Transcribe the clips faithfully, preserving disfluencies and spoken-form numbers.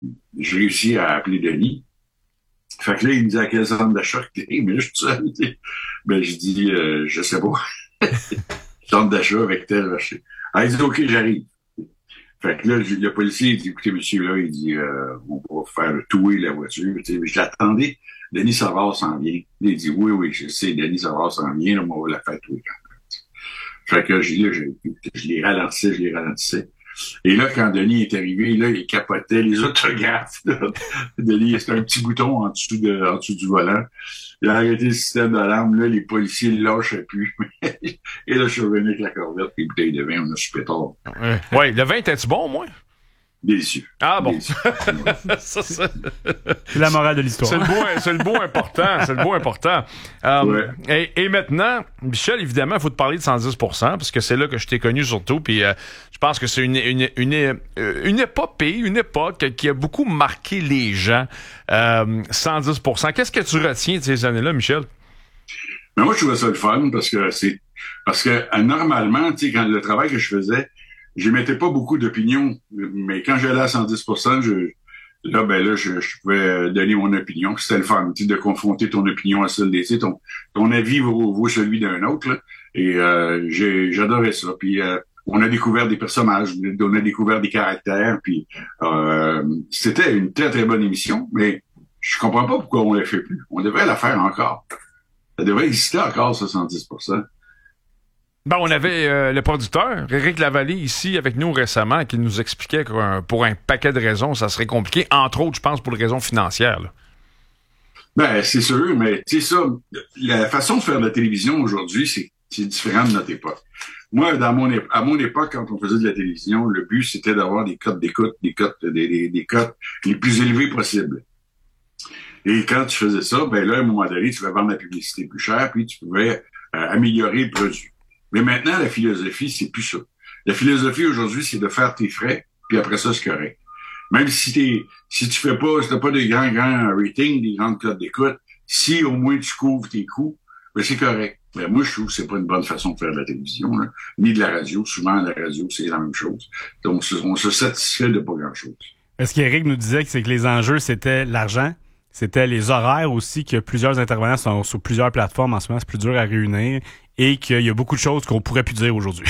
j'ai réussi à appeler Denis. Fait que là, il me dit à quel centre d'achat que t'es, mais là, je suis tout seul. Ben, je dis, euh, je sais pas. Centre d'achat avec tel marché. Ah, il dit, OK, j'arrive. Fait que là, le policier, il dit, écoutez, monsieur, là, il dit, euh, on va faire le touer la voiture. Tu sais, je l'attendais. Denis Savard s'en vient. Il dit, oui, oui, je sais, Denis Savard s'en vient, là, on va la faire touer quand même. Fait que je, là, je, je les ralentissais, je les ralentissais. Et là, quand Denis est arrivé, là, il capotait les autographes. Là. Denis, c'était un petit bouton en dessous, de, en dessous du volant. Il a arrêté le système d'alarme. Là, les policiers ne lâchaient plus. Et là, je suis revenu avec la corvette, les bouteilles de vin, on a super tard. Oui, ouais, le vin, était-tu bon, au moins? Délicieux. Ah bon. Délicieux. ça, ça... C'est la morale de l'histoire. C'est le beau, c'est le beau important. C'est le beau important. Um, ouais. et, et maintenant, Michel, évidemment, il faut te parler de cent dix pour cent parce que c'est là que je t'ai connu surtout. Puis euh, je pense que c'est une, une, une, une épopée, une époque qui a beaucoup marqué les gens. Euh, cent dix pour cent. Qu'est-ce que tu retiens de ces années-là, Michel? Mais moi, je trouvais ça le fun parce que c'est parce que euh, normalement, tu sais, quand le travail que je faisais, j'émettais pas beaucoup d'opinions, mais quand j'allais à cent dix pour cent, je, là, ben là, je, je pouvais donner mon opinion. C'était le fun, tu sais, de confronter ton opinion à celle des, tu sais, ton, ton avis vaut, vaut celui d'un autre, là. Et euh, j'ai, j'adorais ça. Puis euh, on a découvert des personnages, on a découvert des caractères, puis euh, c'était une très très bonne émission, mais je comprends pas pourquoi on la fait plus. On devrait la faire encore. Ça devrait exister encore, soixante-dix pour cent. Ben, on avait euh, le producteur, Éric Lavallée, ici avec nous récemment, qui nous expliquait que euh, pour un paquet de raisons, ça serait compliqué, entre autres, je pense, pour les raisons financières. Là. Ben, c'est sûr, mais tu sais ça, la façon de faire de la télévision aujourd'hui, c'est, c'est différent de notre époque. Moi, dans mon é- à mon époque, quand on faisait de la télévision, le but, c'était d'avoir des cotes d'écoute, des cotes, des, des, des cotes les plus élevées possibles. Et quand tu faisais ça, ben là, à un moment donné, tu pouvais vendre la publicité plus chère, puis tu pouvais euh, améliorer le produit. Mais maintenant, la philosophie, c'est plus ça. La philosophie aujourd'hui, c'est de faire tes frais, puis après ça, c'est correct. Même si t'es, si tu fais pas, si t'as pas des grands, grands ratings, des grandes cotes d'écoute, si au moins tu couvres tes coûts, ben c'est correct. Ben moi, je trouve que c'est pas une bonne façon de faire de la télévision, là, ni de la radio. Souvent, la radio, c'est la même chose. Donc, on se satisfait de pas grand-chose. Ce qu'Éric nous disait, c'est que les enjeux, c'était l'argent. C'était les horaires aussi, que plusieurs intervenants sont sur plusieurs plateformes en ce moment, c'est plus dur à réunir, et qu'il y a beaucoup de choses qu'on pourrait plus dire aujourd'hui.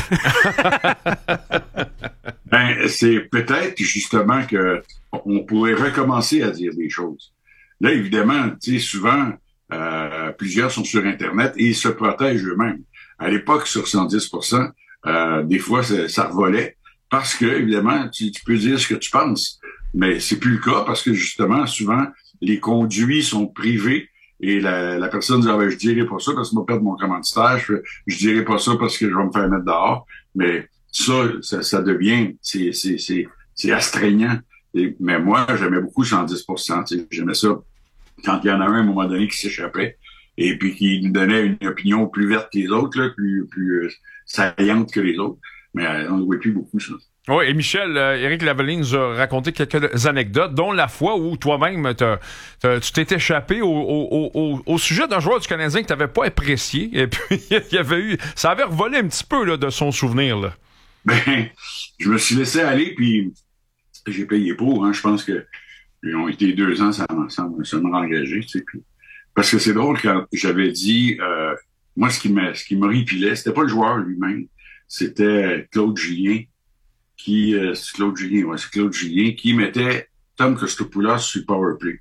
Ben, c'est peut-être justement que on pourrait recommencer à dire des choses. Là, évidemment, tu sais, souvent, euh, plusieurs sont sur Internet et ils se protègent eux-mêmes. À l'époque, sur cent dix pour cent, euh, des fois, ça, ça revolait parce que, évidemment, tu, tu peux dire ce que tu penses. Mais c'est plus le cas parce que, justement, souvent, les conduits sont privés et la, la personne dit, ah ben, je dirai pas ça parce que je vais perdre mon commanditaire, je, je dirai pas ça parce que je vais me faire mettre dehors. Mais ça, ça, ça devient, c'est, c'est, c'est, c'est astreignant. Et, mais moi, j'aimais beaucoup cent dix pour cent. Tu sais, j'aimais ça quand il y en a un, à un moment donné, qui s'échappait et puis qui nous donnait une opinion plus verte que les autres, là, plus, plus euh, saillante que les autres. Mais euh, on ne voit plus beaucoup ça. Oui, et Michel, euh, Éric Lavallée nous a raconté quelques anecdotes, dont la fois où toi-même, t'as, t'as, tu t'es échappé au, au, au, au sujet d'un joueur du Canadien que tu n'avais pas apprécié, et puis il y avait eu, ça avait revolé un petit peu là, de son souvenir. Là. Ben, je me suis laissé aller, puis j'ai payé pour. Hein, je pense que ils ont été deux ans sans, sans, sans me engager. Tu sais, puis, parce que c'est drôle, quand j'avais dit, euh, moi, ce qui m'a, ce qui m'horripilait, c'était pas le joueur lui-même, c'était Claude Julien, qui, euh, c'est Claude Julien, ouais, c'est Claude Julien, qui mettait Tom Kostopoulos sur Powerplay.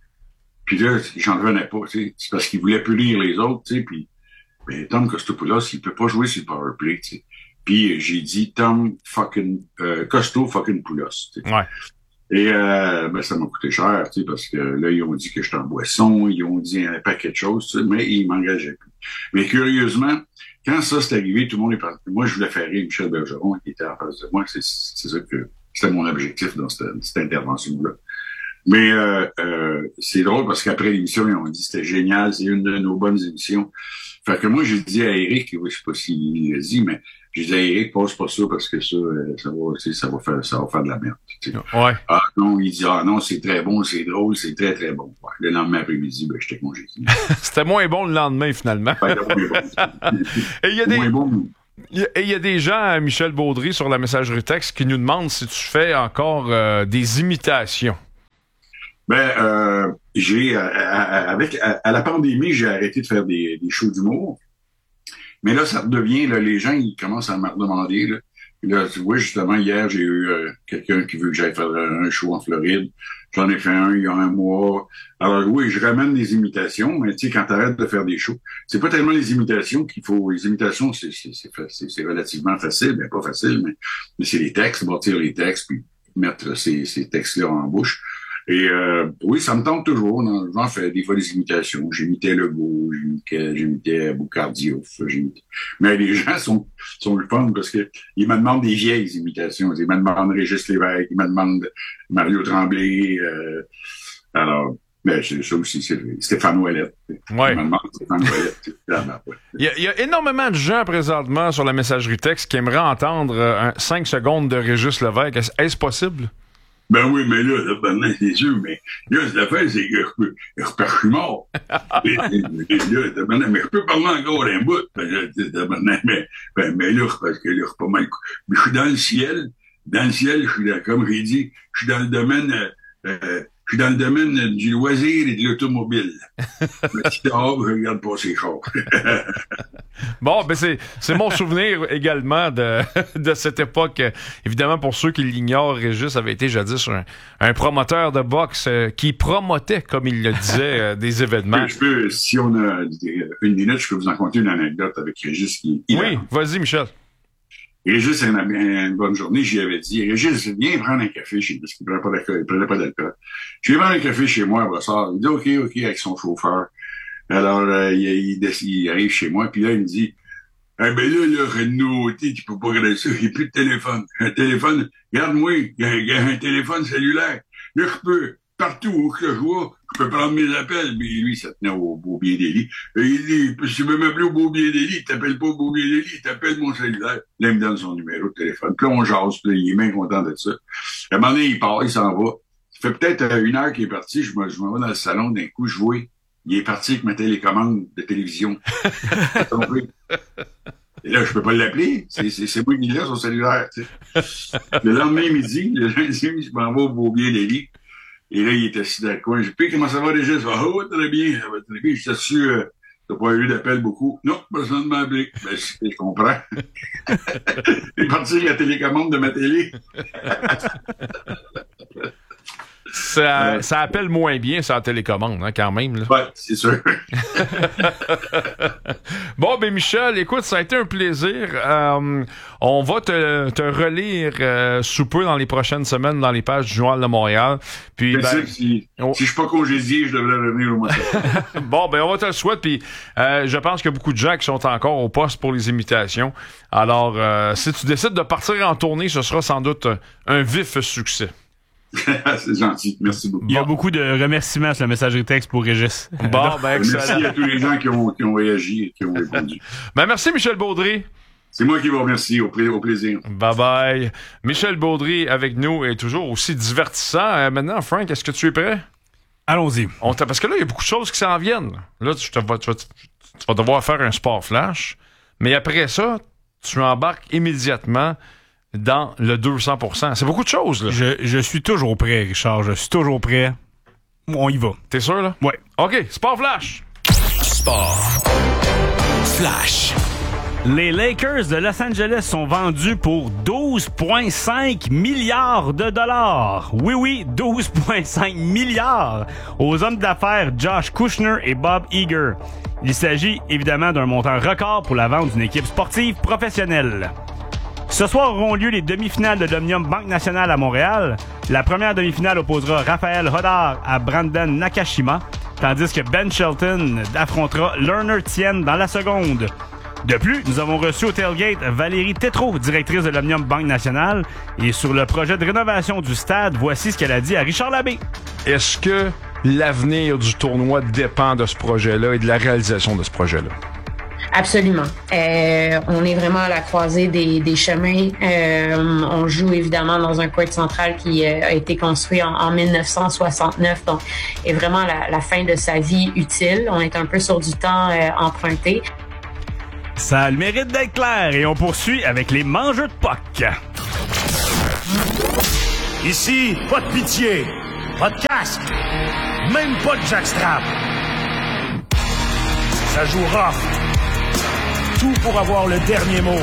Puis là, j'en revenais pas, tu sais, c'est parce qu'il voulait punir les autres, tu sais, puis ben, Tom Kostopoulos, il peut pas jouer sur Powerplay, tu sais. Puis j'ai dit Tom fucking, euh, Costo fucking Poulos, tu sais. Ouais. Et euh, ben, ça m'a coûté cher, tu sais, parce que là, ils ont dit que j'étais en boisson, ils ont dit un paquet de choses, tu sais, mais ils m'engageaient plus. Mais curieusement, quand ça s'est arrivé, tout le monde est parti. Moi, je voulais faire rire Michel Bergeron, qui était en face de moi. C'est, c'est ça que c'était mon objectif dans cette, cette intervention-là. Mais euh, euh, c'est drôle parce qu'après l'émission, ils ont dit c'était génial, c'est une de nos bonnes émissions. Fait que moi, j'ai dit à Eric, je sais pas s'il l'a dit, mais j'ai dit à Eric, passe pas ça parce que ça, ça va, tu sais, ça va faire, ça va faire de la merde. Tu sais. Ouais. Ah non, il dit ah non, c'est très bon, c'est drôle, c'est très très bon. Ouais. Le lendemain après-midi, ben j'étais congédié. C'était moins bon le lendemain finalement. Ouais, moins bon. Et il y a des. Moins bon. Et il y a des gens, Michel Baudry, sur la messagerie texte, qui nous demandent si tu fais encore euh, des imitations. Ben, euh, j'ai, à, à, avec, à, à la pandémie, j'ai arrêté de faire des, des shows d'humour. Mais là, ça redevient, là, les gens, ils commencent à me demander, là. Là, tu vois, justement, hier, j'ai eu euh, quelqu'un qui veut que j'aille faire un show en Floride. J'en ai fait un il y a un mois. Alors oui, je ramène des imitations, mais tu sais, quand t'arrêtes de faire des shows, c'est pas tellement les imitations qu'il faut. Les imitations, c'est c'est c'est, c'est relativement facile, mais pas facile, mais, mais c'est les textes, bâtir les textes, puis mettre ces, ces textes-là en bouche. Et euh, oui, ça me tente toujours. J'en fais des fois des imitations. J'imitais Legault, j'imitais, j'imitais Boucardiouf. J'imitais... Mais les gens sont sont le fun parce que ils me demandent des vieilles imitations. Ils me demandent Régis Lévesque, ils me demandent Mario Tremblay. Euh, alors, ben, c'est ça aussi, c'est Stéphane Ouellette. Ouais. Ils me demandent Stéphane Ouellette. Il y, a, il y a énormément de gens présentement sur la messagerie texte qui aimeraient entendre un cinq secondes de Régis Lévesque. Est-ce, est-ce possible? Ben oui, mais là, là maintenant, c'est sûr, mais là, cette affaire, c'est que je peux, je suis mort. mais, mais, là, mais je peux parler encore un bout. Ben, mais, ben, mais là, parce que là, je suis pas mal. Mais je suis dans le ciel. Dans le ciel, je suis là, comme j'ai dit, je suis dans le domaine, euh, je suis dans le domaine du loisir et de l'automobile. Mais si dehors, je regarde pas ces chars. Bon, ben c'est c'est mon souvenir également de de cette époque. Évidemment, pour ceux qui l'ignorent, Régis avait été jadis un, un promoteur de boxe euh, qui promotait, comme il le disait, euh, des événements. Je peux, si on a une minute, je peux vous en conter une anecdote avec Régis qui. Oui, vas-y, Michel. Régis, une, une bonne journée, j'y avais dit, Régis, viens prendre un café chez moi, parce qu'il ne prenait pas d'alcool, il prenait pas d'alcool. Je viens prendre un café chez moi, à Brossard. Il dit, OK, OK, avec son chauffeur. Alors, euh, il, il, il arrive chez moi, puis là, il me dit, ah ben là, là, une nouveauté, tu peux pas regarder ça, il n'y a plus de téléphone. Un téléphone, regarde-moi, il y a, il y a un téléphone cellulaire. Là, je peux, partout où que je vois, je peux prendre mes appels. Mais lui, ça tenait au Beau-Bien des Lits. Et il dit, si tu veux m'appeler au Beau-Bien des Lits, il t'appelle pas au Beau-Bien des Lits, il t'appelle mon cellulaire. Là, il me donne son numéro de téléphone. Puis là, on jase, puis là, il est bien content de ça. À un moment donné, il part, il s'en va. Ça fait peut-être une heure qu'il est parti, je me, je me vais dans le salon, d'un coup, je vois, il est parti avec ma télécommande de télévision. Et là, je peux pas l'appeler. C'est, c'est, c'est moi qui l'ai, son cellulaire, tu sais. Le lendemain midi, le lundi, je m'en vais au Beau-Bien des Lits. Et là, il est assis dans le coin. Je dis, comment ça va déjà? Ah, oh, très bien, ça va très bien. Je suis assis, euh, t'as pas eu d'appel beaucoup. Non, personne ne m'a appelé. Ben, je comprends. Il est parti avec la télécommande de ma télé. Ça, euh, ça appelle moins bien ça, la télécommande, hein, quand même. Là. Ouais, c'est sûr. Bon, ben Michel, écoute, ça a été un plaisir. Euh, on va te, te relire euh, sous peu dans les prochaines semaines dans les pages du Journal de Montréal. Puis, ben, sûr, si, on... si je suis pas congédié, je devrais revenir au mois de Bon, ben on va te le souhaiter. Puis, euh, je pense qu'il y a beaucoup de gens qui sont encore au poste pour les imitations. Alors, euh, si tu décides de partir en tournée, ce sera sans doute un vif succès. C'est gentil, merci beaucoup. Il y a beaucoup de remerciements sur la messagerie texte pour Régis. Bon, ben excellent. Merci à tous les gens qui ont, qui ont réagi et qui ont répondu. Ben merci Michel Baudry. C'est moi qui vous remercie, au, pla- au plaisir. Bye bye. Michel Baudry avec nous est toujours aussi divertissant. Euh, maintenant, Frank, est-ce que tu es prêt? Allons-y. On t'a... Parce que là, il y a beaucoup de choses qui s'en viennent. Là, tu, te vas, tu, vas, tu vas devoir faire un sport flash. Mais après ça, tu embarques immédiatement dans le deux cents pour cent. C'est beaucoup de choses, là. Je, je suis toujours prêt, Richard. Je suis toujours prêt. On y va. T'es sûr, là? Ouais. OK, Sport Flash. Sport Flash. Les Lakers de Los Angeles sont vendus pour douze virgule cinq milliards de dollars. Oui, oui, douze virgule cinq milliards aux hommes d'affaires Josh Kushner et Bob Iger. Il s'agit évidemment d'un montant record pour la vente d'une équipe sportive professionnelle. Ce soir auront lieu les demi-finales de l'Omnium Banque Nationale à Montréal. La première demi-finale opposera Raphaël Hodar à Brandon Nakashima, tandis que Ben Shelton affrontera Lerner Tien dans la seconde. De plus, nous avons reçu au tailgate Valérie Tétrault, directrice de l'Omnium Banque Nationale, et sur le projet de rénovation du stade, voici ce qu'elle a dit à Richard Labbé. Est-ce que l'avenir du tournoi dépend de ce projet-là et de la réalisation de ce projet-là? Absolument. Euh, on est vraiment à la croisée des, des chemins. Euh, on joue évidemment dans un court central qui euh, a été construit en, en dix-neuf cent soixante-neuf, donc est vraiment la, la fin de sa vie utile. On est un peu sur du temps euh, emprunté. Ça a le mérite d'être clair et on poursuit avec les mangeurs de puck. Ici, pas de pitié. Pas de casque. Même pas de jackstrap. Ça joue rough. Tout pour avoir le dernier mot.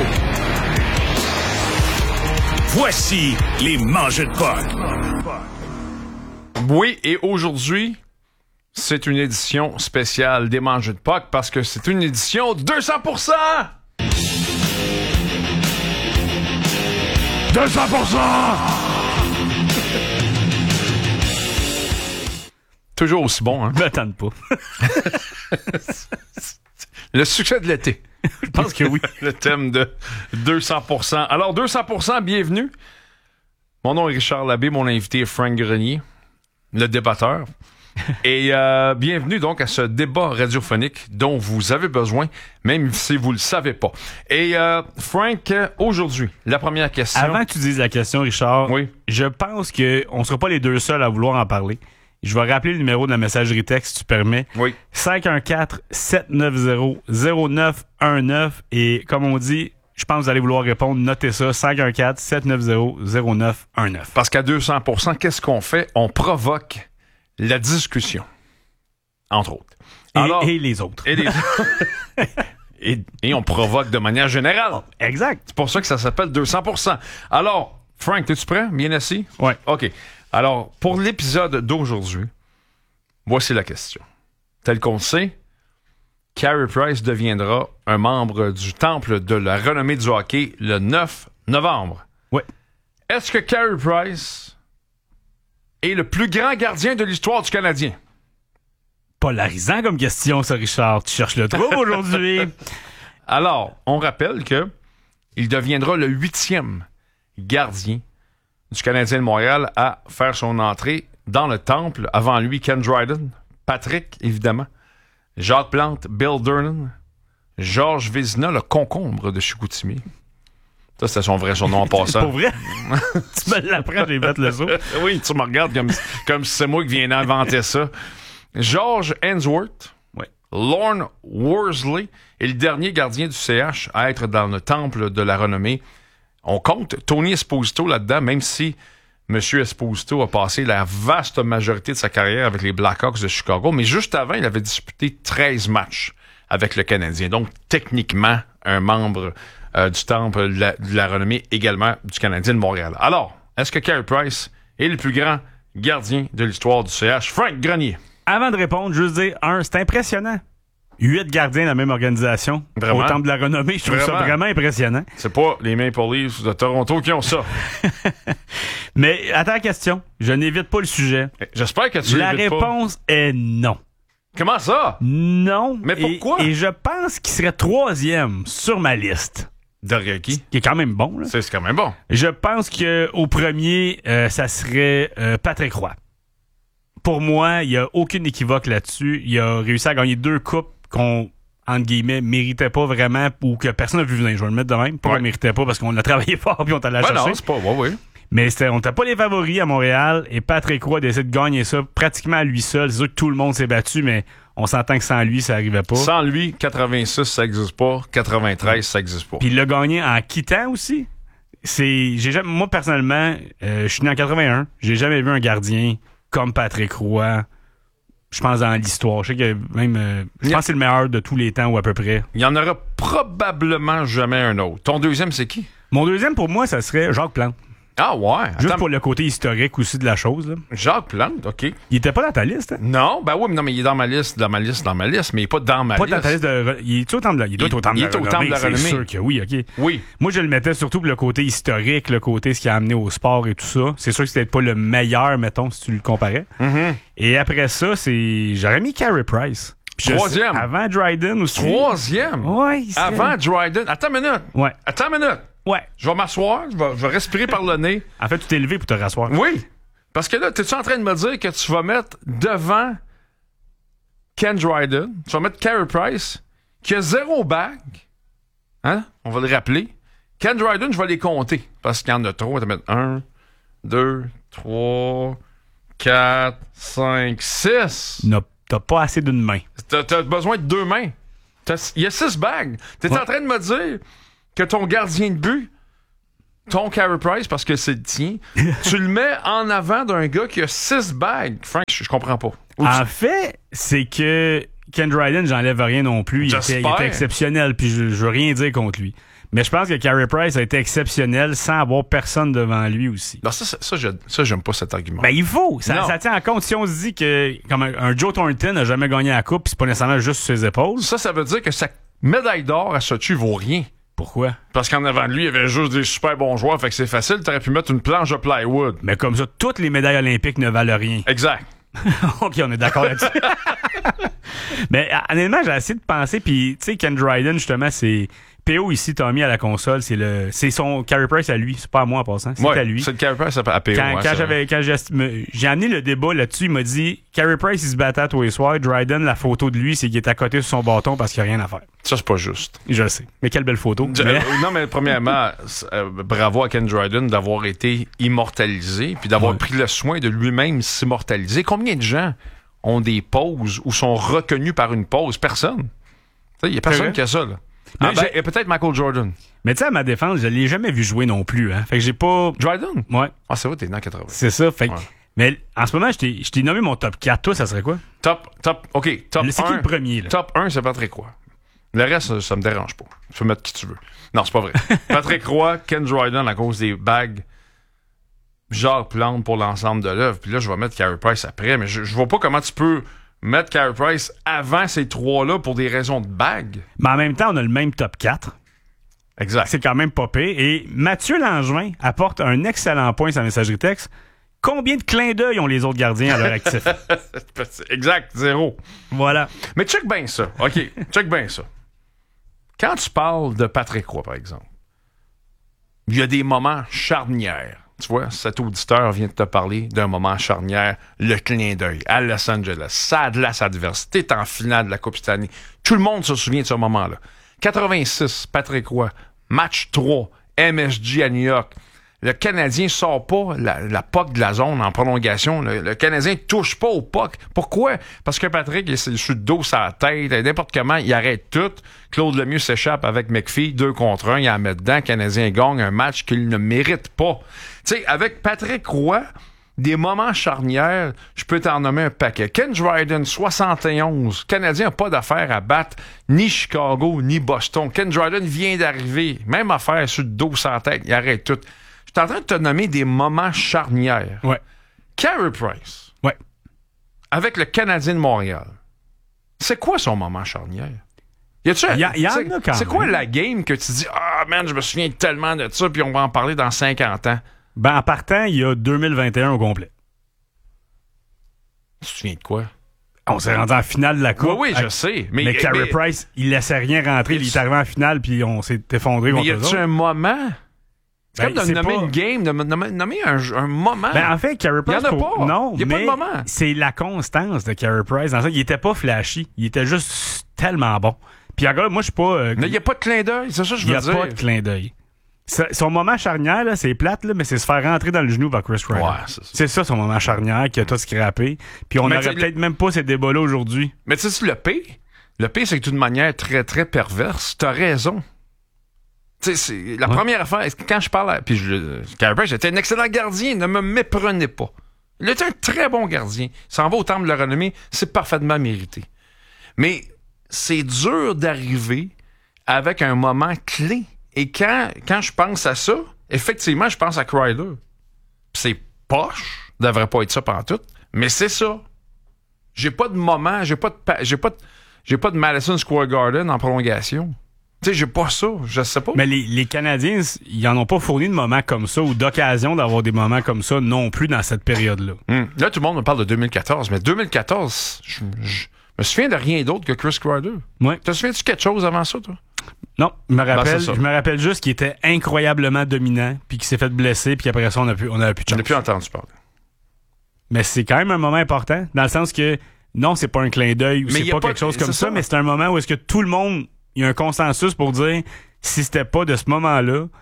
Voici les Mangeux de Puck. Oui, et aujourd'hui, c'est une édition spéciale des Mangeux de Puck parce que c'est une édition deux cents pour cent! deux cents pour cent! Toujours aussi bon, hein? Je m'attends pas. Le succès de l'été. Je pense que oui. Le thème de deux cents pour cent. Alors, deux cents pour cent, bienvenue. Mon nom est Richard Labbé, mon invité est Frank Grenier, le débatteur. Et euh, bienvenue donc à ce débat radiophonique dont vous avez besoin, même si vous le savez pas. Et euh, Frank, aujourd'hui, la première question. Avant que tu dises la question, Richard, oui. Je pense qu'on ne sera pas les deux seuls à vouloir en parler. Je vais rappeler le numéro de la messagerie texte, si tu permets. Oui. cinq un quatre, sept neuf zéro, zéro neuf un neuf. Et comme on dit, je pense que vous allez vouloir répondre. Notez ça, cinq un quatre, sept neuf zéro, zéro neuf un neuf. Parce qu'à deux cents pour cent, qu'est-ce qu'on fait? On provoque la discussion, entre autres. Et, Alors, et les autres. Et, les... et, et on provoque de manière générale. Oh, exact. C'est pour ça que ça s'appelle deux cents pour cent. Alors, Frank, es-tu prêt? Bien assis? Oui. OK. Alors, pour l'épisode d'aujourd'hui, voici la question. Tel qu'on le sait, Carey Price deviendra un membre du Temple de la renommée du hockey le neuf novembre. Oui. Est-ce que Carey Price est le plus grand gardien de l'histoire du Canadien? Polarisant comme question, ça, Richard. Tu cherches le trouble aujourd'hui. Alors, on rappelle que il deviendra le huitième gardien du Canadien de Montréal à faire son entrée dans le temple. Avant lui, Ken Dryden, Patrick, évidemment, Jacques Plante, Bill Durnan, Georges Vézina, le concombre de Chicoutimi. Ça, c'était son vrai surnom en passant. Pour vrai? Tu me l'apprends, j'ai fait le saut. Oui, tu me regardes comme, comme si c'est moi qui viens d'inventer ça. George Ainsworth, oui. Lorne Worsley et le dernier gardien du C H à être dans le temple de la renommée. On compte Tony Esposito là-dedans, même si M. Esposito a passé la vaste majorité de sa carrière avec les Blackhawks de Chicago, mais juste avant, il avait disputé treize matchs avec le Canadien. Donc, techniquement, un membre euh, du temple de la, de la renommée également du Canadien de Montréal. Alors, est-ce que Carey Price est le plus grand gardien de l'histoire du C H? Frank Grenier. Avant de répondre, juste dire, un, c'est impressionnant. Huit gardiens de la même organisation. Vraiment? Au Temple de la renommée. Je trouve Vraiment? ça vraiment impressionnant. C'est pas les Maple Leafs de Toronto qui ont ça. Mais attends la question. Je n'évite pas le sujet. J'espère que tu La l'évites pas. réponse est non. Comment ça? Non. Mais pourquoi? Et, et je pense qu'il serait troisième sur ma liste. Derrière qui? Ce qui est quand même bon. Là. C'est, c'est quand même bon. Je pense qu'au premier, euh, ça serait euh, Patrick Roy. Pour moi, il n'y a aucune équivoque là-dessus. Il a réussi à gagner deux coupes qu'on, entre guillemets, méritait pas vraiment ou que personne n'a vu venir. Je vais le mettre de même. Pas ouais. qu'on méritait pas parce qu'on a travaillé fort puis on t'a la ben chercher. Non, c'est pas... Ouais, ouais. Mais c'était, on n'était pas les favoris à Montréal et Patrick Roy décide de gagner ça pratiquement à lui seul. C'est sûr que tout le monde s'est battu, mais on s'entend que sans lui, ça n'arrivait pas. Sans lui, quatre-vingt-six, ça n'existe pas. quatre-vingt-treize, ça n'existe pas. Puis il l'a gagné en quittant aussi. C'est, j'ai jamais, moi, personnellement, euh, je suis né en quatre-vingt-un. J'ai jamais vu un gardien comme Patrick Roy. Je pense dans l'histoire. Je sais que même, euh, je pense que c'est le meilleur de tous les temps ou à peu près. Il y en aura probablement jamais un autre. Ton deuxième, c'est qui? Mon deuxième, pour moi, ça serait Jacques Plante. Ah ouais? Juste Attends, pour le côté historique aussi de la chose. Là. Jacques Plante, OK. Il était pas dans ta liste, hein? Non, ben oui, mais non, mais il est dans ma liste, dans ma liste, dans ma liste, mais il est pas dans ma Pas liste. dans ta liste de... Il est au temple de la... Il doit être au temple Il de est la au temple de la renommée. renommée. C'est sûr que oui, OK. Oui. Moi, je le mettais surtout pour le côté historique, le côté ce qui a amené au sport et tout ça. C'est sûr que c'était pas le meilleur, mettons, si tu le comparais. Mm-hmm. Et après ça, c'est... J'aurais mis Carey Price. Puis Troisième. sais, avant Dryden aussi. Troisième? Ouais. il serait- Avant Dryden. Attends une minute. Ouais. Attends une minute. Ouais. Je vais m'asseoir, je vais, je vais respirer par le nez. En fait, tu t'es levé pour te rasseoir. Oui. Parce que là, t'es-tu en train de me dire que tu vas mettre devant Ken Dryden, tu vas mettre Carey Price, qui a zéro bague, hein? On va le rappeler. Ken Dryden, je vais les compter, parce qu'il y en a trop. On va mettre un, deux, trois, quatre, cinq, six. Non, t'as pas assez d'une main. T'as, t'as besoin de deux mains. T'as- Il y a six bagues. T'es Ouais. en train de me dire que ton gardien de but, ton Carey Price parce que c'est le tien. Tu le mets en avant d'un gars qui a six bagues. Frank, je, je comprends pas. Ou En tu- fait, c'est que Ken Dryden, j'enlève rien non plus. Il était, il J'espère. était exceptionnel, puis je, je veux rien dire contre lui. Mais je pense que Carey Price a été exceptionnel sans avoir personne devant lui aussi. Non, ça, ça, ça, je- ça, j'aime pas cet argument. Ben, il faut. Ça, Non. ça tient en compte. Si on se dit que comme un, un Joe Thornton n'a jamais gagné la coupe, puis c'est pas nécessairement juste sur ses épaules. Ça, ça veut dire que sa médaille d'or à Sochi vaut rien. Pourquoi? Parce qu'en avant de lui, il y avait juste des super bons joueurs, fait que c'est facile, t'aurais pu mettre une planche de plywood. Mais comme ça, toutes les médailles olympiques ne valent rien. Exact. OK, on est d'accord là-dessus. Mais honnêtement, j'ai essayé de penser, puis tu sais, Ken Dryden, justement, c'est... P O ici, Tommy, à la console, c'est le, c'est son Carey Price à lui. C'est pas à moi en passant. C'est Ouais, à lui. c'est le Carey Price à, à P O. Quand, hein, quand c'est j'avais, quand j'ai, me- j'ai amené le débat là-dessus, il m'a dit Carey Price, il se battait à tous les soirs. Dryden, la photo de lui, c'est qu'il est à côté sur son bâton parce qu'il n'y a rien à faire. Ça, c'est pas juste. Je le sais. Mais quelle belle photo. Euh, Mais- non, mais premièrement, euh, bravo à Ken Dryden d'avoir été immortalisé puis d'avoir Ouais. pris le soin de lui-même s'immortaliser. Combien de gens ont des poses ou sont reconnus par une pose? Personne. Il y a personne vrai? qui a ça, là. Mais Ah, ben, j'ai- et peut-être Michael Jordan. Mais tu sais, à ma défense, je l'ai jamais vu jouer non plus. Hein. Fait que j'ai pas. Dryden? Ouais, Ah, c'est vrai, t'es dans quatre-vingts. c'est ça. Fait que- Ouais. Mais en ce moment, je t'ai, je t'ai nommé mon top quatre. Toi, ça serait quoi? Top, top, OK, top Le- c'est qui un. le premier, là? Top un, c'est Patrick Roy. Le reste, ça, ça me dérange pas. Tu peux mettre qui tu veux. Non, c'est pas vrai. Patrick Roy, Ken Dryden à cause des bagues. Jacques Plante pour l'ensemble de l'œuvre. Puis là, je vais mettre Carey Price après, mais je, je vois pas comment tu peux mettre Carey Price avant ces trois-là pour des raisons de bagues. Mais en même temps, on a le même top quatre. Exact. C'est quand même pas pire. Et Mathieu Langevin apporte un excellent point sur la messagerie texte. Combien de clins d'œil ont les autres gardiens à leur actif? Exact, zéro. Voilà. Mais check bien ça. OK, check bien ça. Quand tu parles de Patrick Roy, par exemple, il y a des moments charnières. Tu vois, cet auditeur vient de te parler d'un moment charnière, le clin d'œil à Los Angeles. Ça a de la adverse. T'es en finale de la Coupe cette année. Tout le monde se souvient de ce moment-là. quatre-vingt-six, Patrick Roy, match trois, M S G à New York. Le Canadien sort pas la, la puck de la zone en prolongation. Le, le Canadien touche pas au puck. Pourquoi? Parce que Patrick, il est sur le dos, sa tête, n'importe comment, il arrête tout. Claude Lemieux s'échappe avec McPhee, deux contre un, il en met dedans. Le Canadien gagne un match qu'il ne mérite pas. Tu sais, avec Patrick Roy, des moments charnières, je peux t'en nommer un paquet. Ken Dryden, soixante et onze. Le Canadien n'a pas d'affaire à battre ni Chicago, ni Boston. Ken Dryden vient d'arriver. Même affaire sur le dos, sa tête, il arrête tout. Je suis en train de te nommer des moments charnières. Ouais. Carey Price, Ouais. avec le Canadien de Montréal, c'est quoi son moment charnière? Y a-tu un- Y a- y en c'est- a quand C'est quoi même. la game que tu dis, ah man, je me souviens tellement de ça, puis on va en parler dans cinquante ans? Ben, en partant, il y a deux mille vingt et un au complet. Tu te souviens de quoi? On s'est rendu en finale de la Coupe. Oui, oui, je Avec- sais. Mais, Mais, Carey mais- Price, il laissait rien rentrer. Il est arrivé en finale, puis on s'est effondré mais contre y eux a-tu autres. un moment? C'est Ben, comme de c'est nommer pas- une game, de nommer, nommer un, un moment. Ben, en fait, Carey Price... Y en a pour- pas. Non, Y a pas de mais moment. c'est la constance de Carey Price. Dans ça, il était pas flashy. Il était juste tellement bon. Puis encore, moi, je suis pas... euh, Il n'y a pas de clin d'œil, c'est ça que je Il n'y veux a dire. pas de clin d'œil. Ça- Son moment charnière, là, c'est plate, là, mais c'est se faire rentrer dans le genou par Chris Ryder. Ouais, c'est ça. C'est ça son moment charnière qui a tout scrappé. Puis on Mais n'aurait t'sais, peut-être même pas ces débats-là aujourd'hui. Mais tu sais, le P, le P, c'est que d'une manière très, très perverse, t'as raison. Tu sais, c'est la Ouais. première affaire, est-ce que quand je parle à... Puis je... Carey Price était un excellent gardien, ne me méprenez pas. Il était un très bon gardien. Il s'en va au temple de la renommée, c'est parfaitement mérité. Mais c'est dur d'arriver avec un moment clé. Et quand, quand je pense à ça, effectivement, je pense à Kreider. C'est poche, devrait pas être ça pantoute, mais c'est ça. J'ai pas de moment, j'ai pas de, pa- j'ai pas de, j'ai pas de Madison Square Garden en prolongation. Tu sais, j'ai pas ça, je sais pas. Mais les, les Canadiens, ils en ont pas fourni de moments comme ça ou d'occasion d'avoir des moments comme ça non plus dans cette période-là. Hum. Là, tout le monde me parle de deux mille quatorze, mais deux mille quatorze, je, je me souviens de rien d'autre que Chris Kreider. Ouais. Te souviens-tu quelque chose avant ça, toi? Non, je me rappelle, Ben, c'est ça. je me rappelle juste qu'il était incroyablement dominant, puis qu'il s'est fait blesser, puis après ça, on a plus, on a plus de Je chance. n'ai plus entendu parler. Mais c'est quand même un moment important, dans le sens que non, c'est pas un clin d'œil ou Mais c'est y a pas, pas- quelque chose c'est comme ça, ça. mais c'est un moment où est-ce que tout le monde, il y a un consensus pour dire si c'était pas de ce moment-là,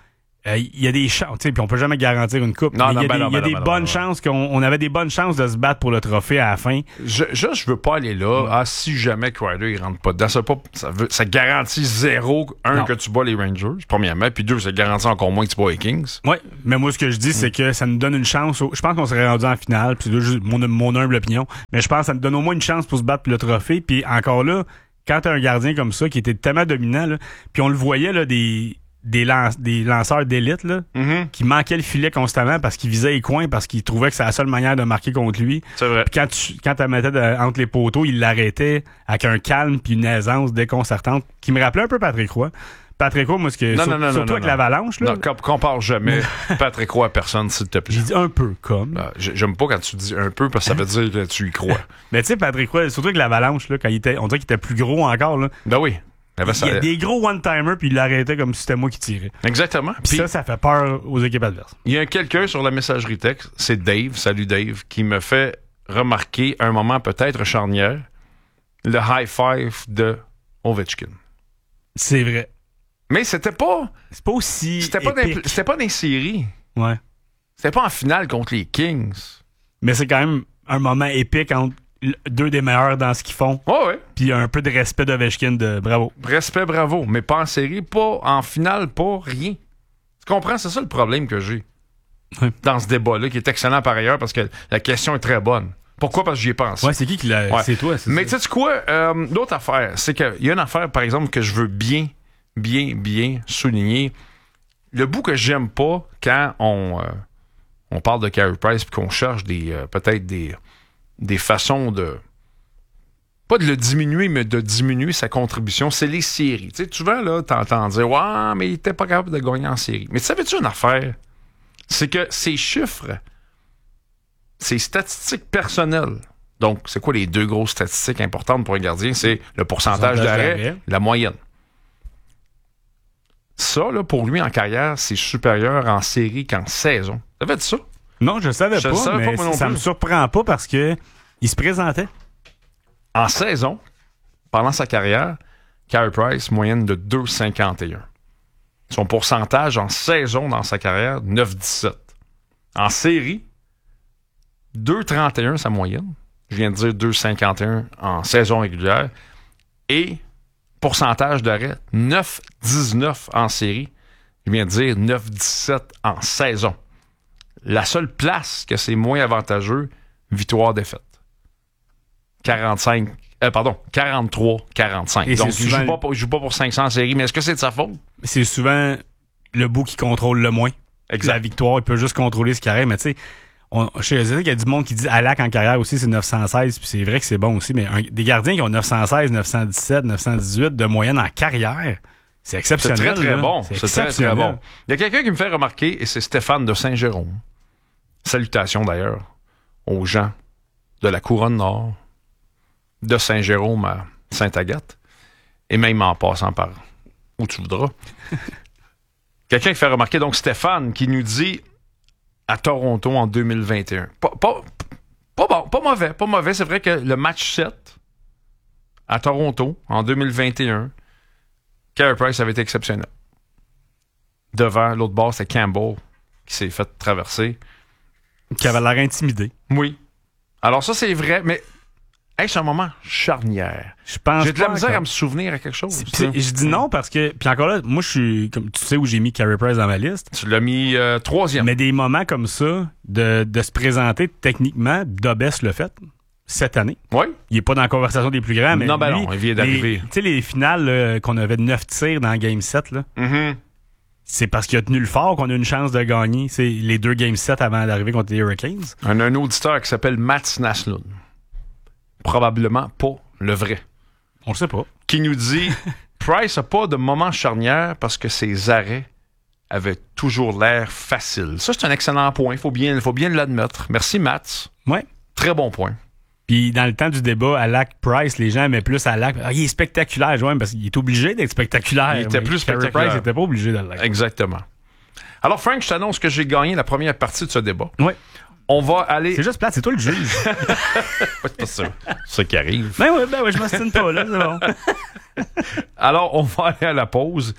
il euh, y a des chances, puis on peut jamais garantir une coupe. Non, il y a ben des, non, y a ben des non, bonnes ben chances qu'on on avait des bonnes chances de se battre pour le trophée à la fin. Je, je, je veux pas aller là. Mm. Ah, si jamais Kreider il rentre pas dedans, ça, pas, ça, veut, ça garantit zéro, un, non. que tu bats les Rangers, premièrement, puis deux, ça garantit encore moins que tu bats les Kings. Oui, mais moi, ce que je dis, mm. c'est que ça nous donne une chance. Au, je pense qu'on serait rendu en finale, puis c'est mon, mon humble opinion, mais je pense que ça nous donne au moins une chance pour se battre pour le trophée, puis encore là, quand t'as un gardien comme ça qui était tellement dominant, là, puis on le voyait, là, des... Des, lance, des lanceurs d'élite là, mm-hmm. qui manquaient le filet constamment parce qu'ils visaient les coins, parce qu'ils trouvaient que c'est la seule manière de marquer contre lui. C'est vrai. Puis quand tu quand tu mettais de, entre les poteaux, il l'arrêtait avec un calme puis une aisance déconcertante qui me rappelait un peu Patrick Roy. Patrick Roy, moi, ce que, non, sur, non, non, surtout non, avec non. l'Avalanche. Là, non, compare jamais Patrick Roy à personne, s'il te plaît. J'ai dit un peu comme. Ah, j'aime pas quand tu dis un peu parce que ça veut dire que tu y crois. Mais tu sais, Patrick Roy, surtout avec l'Avalanche, là, quand il était, on dirait qu'il était plus gros encore. Là. Ben oui. Il y a des gros one-timers, puis il l'arrêtait comme si c'était moi qui tirais. Exactement. Puis ça, ça fait peur aux équipes adverses. Il y a quelqu'un sur la messagerie texte, c'est Dave, salut Dave, qui me fait remarquer un moment peut-être charnière, le high five de Ovechkin. C'est vrai. Mais c'était pas... C'est pas aussi C'était pas, dans, c'était pas dans les séries. Ouais. C'était pas en finale contre les Kings. Mais c'est quand même un moment épique entre deux des meilleurs dans ce qu'ils font. Oh ouais. Puis un peu de respect d'Ovechkin, de bravo. Respect, bravo. Mais pas en série, pas en finale, pas rien. Tu comprends? C'est ça le problème que j'ai oui. dans ce débat-là, qui est excellent par ailleurs, parce que la question est très bonne. Pourquoi? Parce que j'y ai pensé. Ouais, c'est qui qui l'a... Ouais. C'est toi, c'est Mais ça. tu sais quoi? Euh, l'autre affaire, c'est qu'il y a une affaire, par exemple, que je veux bien, bien, bien souligner. Le bout que j'aime pas quand on, euh, on parle de Carey Price puis qu'on cherche des euh, peut-être des... des façons de... pas de le diminuer, mais de diminuer sa contribution, c'est les séries. Tu sais, souvent, là, t'entends dire « Ouais, mais il était pas capable de gagner en série. » Mais savais-tu une affaire? C'est que ces chiffres, ces statistiques personnelles, donc, c'est quoi les deux grosses statistiques importantes pour un gardien? C'est le pourcentage d'arrêt, la moyenne. Ça, là, pour lui, en carrière, c'est supérieur en série qu'en saison. Savais-tu ça? Non, je le savais je pas, savais mais pas, moi non ça plus. me surprend pas parce que il se présentait. En saison, pendant sa carrière, Carey Price, moyenne de deux virgule cinquante et un. Son pourcentage en saison dans sa carrière, neuf virgule dix-sept. En série, deux virgule trente et un sa moyenne. Je viens de dire deux virgule cinquante et un en saison régulière. Et pourcentage d'arrêt, neuf virgule dix-neuf en série. Je viens de dire neuf virgule dix-sept en saison. La seule place que c'est moins avantageux, victoire-défaite. quarante-cinq, euh, pardon, quarante-trois quarante-cinq. Donc, il ne joue, joue pas pour cinq cents en série, mais est-ce que c'est de sa faute? C'est souvent le bout qui contrôle le moins. Exact. La victoire, il peut juste contrôler ce carré, mais tu sais, je sais qu'il y a du monde qui dit Alak en carrière aussi, c'est neuf cent seize, puis c'est vrai que c'est bon aussi, mais un, des gardiens qui ont neuf cent seize, neuf cent dix-sept, neuf cent dix-huit de moyenne en carrière, c'est exceptionnel. C'est très, très là. bon. C'est, c'est très, très bon. Il y a quelqu'un qui me fait remarquer, et c'est Stéphane de Saint-Jérôme. Salutations d'ailleurs aux gens de la Couronne Nord, de Saint-Jérôme à Sainte-Agathe, et même en passant par où tu voudras. Quelqu'un qui fait remarquer, donc Stéphane, qui nous dit à Toronto en deux mille vingt et un. Pas, pas, pas bon, pas mauvais, pas mauvais. C'est vrai que le match sept à Toronto en deux mille vingt et un, Carey Price avait été exceptionnel. Devant l'autre bord, c'est Campbell qui s'est fait traverser. Qui avait l'air intimidé. Oui. Alors ça, c'est vrai, mais hey, c'est un moment charnière. Je pense j'ai de la misère encore. à me souvenir à quelque chose. Je dis non parce que, puis encore là, moi je suis, comme tu sais où j'ai mis Carey Price dans ma liste. Tu l'as mis euh, troisième. Mais des moments comme ça, de, de se présenter techniquement, Dobes l'a fait cette année. Oui. Il est pas dans la conversation des plus grands, mais non, ben lui, non, il vient d'arriver. Tu sais, les finales là, qu'on avait neuf tirs dans Game sept, là, mm-hmm. c'est parce qu'il a tenu le fort qu'on a une chance de gagner. C'est les deux Game sept avant d'arriver contre les Hurricanes. Un, un auditeur qui s'appelle Mats Naslund. Probablement pas le vrai. On le sait pas. Qui nous dit Price n'a pas de moment charnière parce que ses arrêts avaient toujours l'air faciles. Ça, c'est un excellent point. Il faut bien, faut bien l'admettre. Merci, Mats. Ouais. Très bon point. Puis dans le temps du débat, Alak Price, les gens aimaient plus Alak. Ah, il est spectaculaire, ouais, parce qu'il est obligé d'être spectaculaire. Il était plus Carey spectaculaire. Price n'était pas obligé de l'être. Exactement. Alors, Frank, je t'annonce que j'ai gagné la première partie de ce débat. Oui. On va aller... C'est juste plate, c'est toi le juge. c'est pas ça. C'est ça qui arrive. Ben oui, ben oui, je m'ostine pas, là, c'est bon. Alors, on va aller à la pause.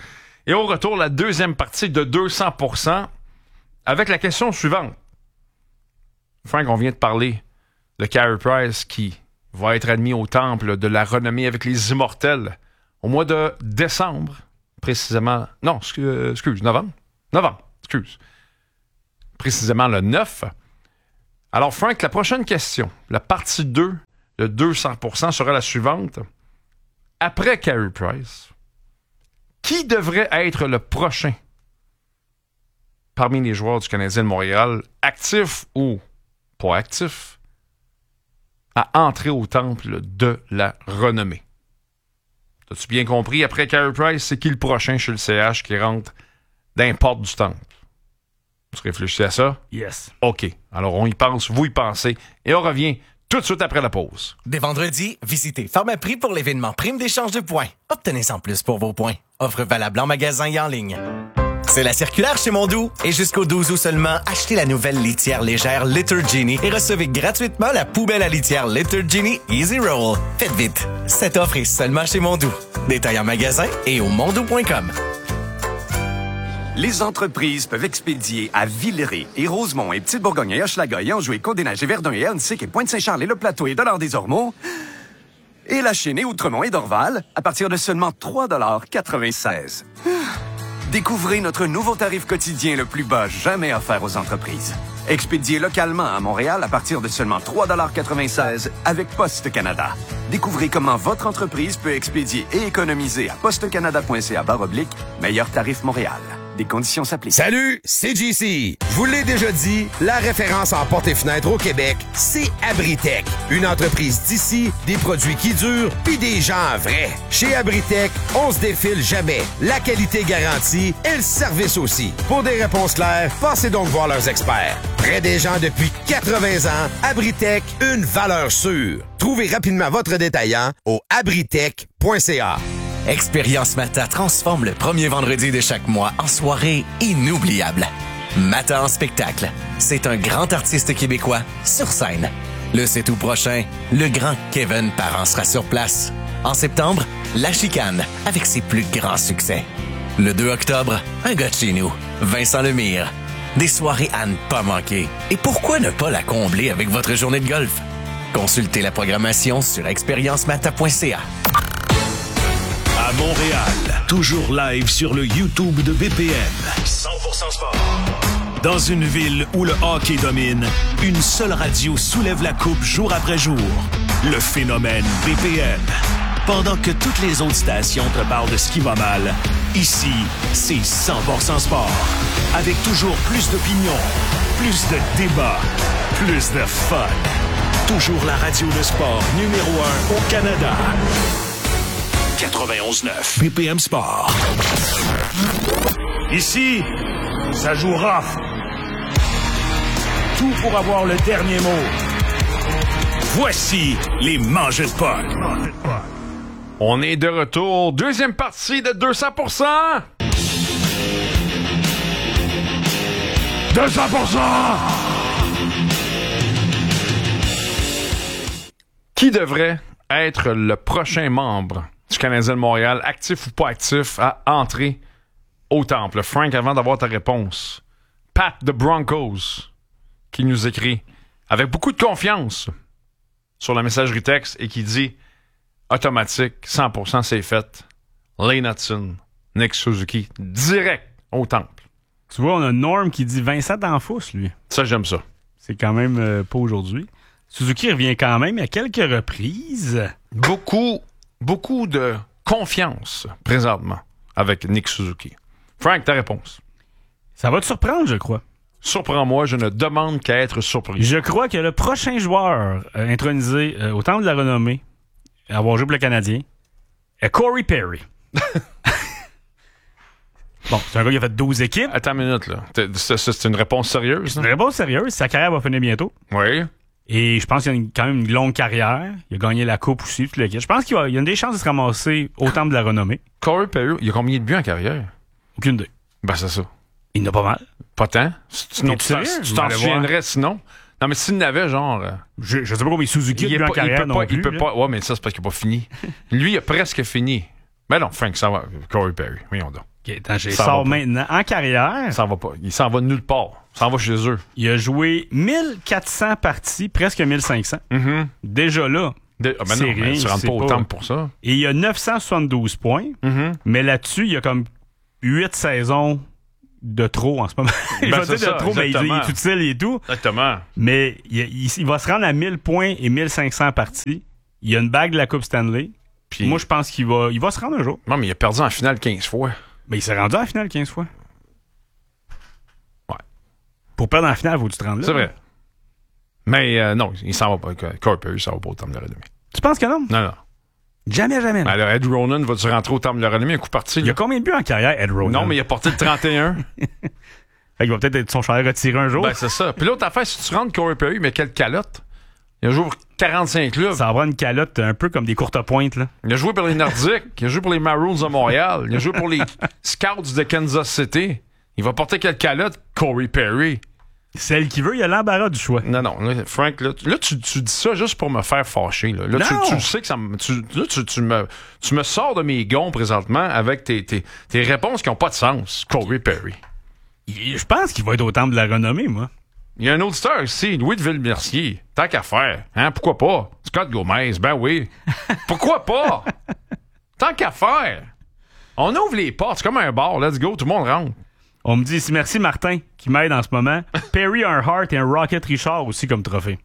Et au retour, la deuxième partie de deux cents pour cent avec la question suivante. Frank, on vient de parler de Carey Price qui va être admis au temple de la renommée avec les immortels au mois de décembre, précisément. Non, excuse, excuse novembre. Novembre, excuse. Précisément le neuf. Alors, Frank, la prochaine question, la partie deux de deux cents pour cent sera la suivante. Après Carey Price, qui devrait être le prochain parmi les joueurs du Canadien de Montréal, actif ou pas actif, à entrer au temple de la renommée? As-tu bien compris? Après Carey Price, c'est qui le prochain chez le C H qui rentre dans les portes du temple? Tu réfléchis à ça? Yes. OK. Alors, on y pense, vous y pensez, et on revient tout de suite après la pause. Dès vendredi, visitez Pharmaprix pour l'événement Prime d'échange de points. Obtenez-en plus pour vos points. Offre valable en magasin et en ligne. C'est la circulaire chez Mondou. Et jusqu'au douze août seulement, achetez la nouvelle litière légère Litter Genie et recevez gratuitement la poubelle à litière Litter Genie Easy Roll. Faites vite. Cette offre est seulement chez Mondou. Détail en magasin et au mondou point com. Les entreprises peuvent expédier à Villeray et Rosemont et Petite-Bourgogne et Hochelaga et Anjou et Côte-des-Neiges et Verdun et Ernsic et Pointe-Saint-Charles et Le Plateau et Dollard-des-Ormeaux et La Chênaie, Outremont et Dorval à partir de seulement trois dollars quatre-vingt-seize. Découvrez notre nouveau tarif quotidien le plus bas jamais offert aux entreprises. Expédié localement à Montréal à partir de seulement trois dollars quatre-vingt-seize avec Poste Canada. Découvrez comment votre entreprise peut expédier et économiser à postecanada.ca barre oblique meilleur tarif Montréal. Des conditions s'appliquent. Salut, c'est J C. Je vous l'ai déjà dit, la référence en portes et fenêtres au Québec, c'est Abritech. Une entreprise d'ici, des produits qui durent, puis des gens vrais. Chez Abritech, on se défile jamais. La qualité garantie et le service aussi. Pour des réponses claires, passez donc voir leurs experts. Près des gens depuis quatre-vingts ans, Abritech, une valeur sûre. Trouvez rapidement votre détaillant au abritech point c a. Expérience Mata transforme le premier vendredi de chaque mois en soirée inoubliable. Mata en spectacle. C'est un grand artiste québécois sur scène. Le sept août prochain, le grand Kevin Parent sera sur place. En septembre, La Chicane avec ses plus grands succès. Le deux octobre, un gars de chez nous, Vincent Lemire. Des soirées à ne pas manquer. Et pourquoi ne pas la combler avec votre journée de golf? Consultez la programmation sur expérience mata point c a. À Montréal, toujours live sur le YouTube de B P M. cent pour cent sport. Dans une ville où le hockey domine, une seule radio soulève la coupe jour après jour. Le phénomène B P M. Pendant que toutes les autres stations te parlent de ce qui va mal, ici, c'est cent pour cent sport. Avec toujours plus d'opinions, plus de débats, plus de fun. Toujours la radio de sport numéro un au Canada. quatre-vingt-onze neuf B P M Sport. Ici, ça joue rough. Tout pour avoir le dernier mot. Voici les mangeurs de potes. On est de retour. Deuxième partie de deux cents pour cent. deux cents pour cent! Qui devrait être le prochain membre du Canadien de Montréal, actif ou pas actif, à entrer au temple? Frank, avant d'avoir ta réponse, Pat de Broncos qui nous écrit avec beaucoup de confiance sur la messagerie texte et qui dit automatique, cent pour cent c'est fait. Lane Hudson, Nick Suzuki, direct au temple. Tu vois, on a Norm qui dit Vincent d'en fousse, lui. Ça, j'aime ça. C'est quand même euh, pas aujourd'hui. Suzuki revient quand même à quelques reprises. Beaucoup, beaucoup de confiance présentement avec Nick Suzuki. Frank, ta réponse? Ça va te surprendre, je crois. Surprends-moi, je ne demande qu'à être surpris. Je crois que le prochain joueur euh, intronisé euh, au Temple de la Renommée, à avoir joué pour le Canadien, est Corey Perry. Bon, c'est un gars qui a fait douze équipes. Attends une minute, là. C'est, c'est une réponse sérieuse? C'est une réponse sérieuse. Sa carrière va finir bientôt. Oui. Et je pense qu'il a une, quand même une longue carrière. Il a gagné la Coupe aussi. Tout le je pense qu'il a, il a des chances de se ramasser au Temple de la Renommée. Corey Perry, il a combien de buts en carrière? Aucune idée. Ben, c'est ça. Il n'a pas mal. Pas tant. Sinon, tu, tu t'en souviendrais sinon. Non, mais s'il n'avait, genre... Euh, je, je sais pas combien Suzuki a de buts en carrière il peut non pas, plus. Il peut là. pas... Ouais, mais ça, c'est parce qu'il n'a pas fini. Lui, il a presque fini. Mais non, Frank, ça va. Corey Perry. Voyons donc. OK, attends, j'ai Ça sors va pas. maintenant. En carrière, Il s'en va pas. Il s'en va nulle part. Il s'en va chez eux. il a joué mille quatre cents parties, presque mille cinq cents. Mm-hmm. Déjà là. De... Ah ben C'est non, rien, mais tu rentres c'est pas au pas- temple pour ça. Et il a neuf cent soixante-douze points. Mm-hmm. Mais là-dessus, il y a comme huit saisons de trop en ce moment. Je Ben, vais c'est dire de ça, trop, mais il, il exactement. est utile et tout. Exactement. Mais il, il- il va se rendre à mille points et mille cinq cents parties. Il a une bague de la Coupe Stanley. Puis... Moi, je pense qu'il va, il va se rendre un jour. Non, mais il a perdu en finale quinze fois. Mais il s'est rendu à la finale quinze fois. Ouais. Pour perdre en finale, faut-tu te rendre là? C'est vrai. Mais euh, non, il s'en va pas. Corey Perry, ça va pas au temple de la renommée. Tu penses que non? Non, non. Jamais, jamais. non. Alors, Ed Ronan, va-tu rentrer au temple de la renommée? Un coup parti. Il y Là? a combien de buts en carrière, Ed Ronan? Non, mais il a porté le trente et un. Fait qu'il va peut-être être son chandail retiré un jour. Ben, c'est ça. Puis l'autre affaire, si tu rentres Corey Perry, mais quelle calotte? Il a joué pour quarante-cinq clubs. Ça va avoir une calotte un peu comme des courtes pointes, là. Il a joué pour les Nordiques. Il a joué pour les Maroons de Montréal. Il a joué pour les Scouts de Kansas City. Il va porter quelle calotte? Corey Perry. Celle qui veut, il y a l'embarras du choix. Non, non. Là, Frank, là, tu- là, tu, tu dis ça juste pour me faire fâcher. Là, là tu, Non! tu sais que ça me. Tu, là, tu, tu me, tu me sors de mes gonds présentement avec tes, tes, tes réponses qui n'ont pas de sens. Corey Perry. Il- Je pense qu'il va être au temple de la renommée, moi. Il y a un auditeur ici, Louis de Ville-Mercier. Tant qu'à faire. Hein? Pourquoi pas? Scott Gomez, ben oui. Pourquoi pas? Tant qu'à faire. On ouvre les portes, c'est comme un bar. Let's go, tout le monde rentre. On me dit ici, merci Martin, qui m'aide en ce moment. Perry a un Hart et un Rocket Richard aussi comme trophée.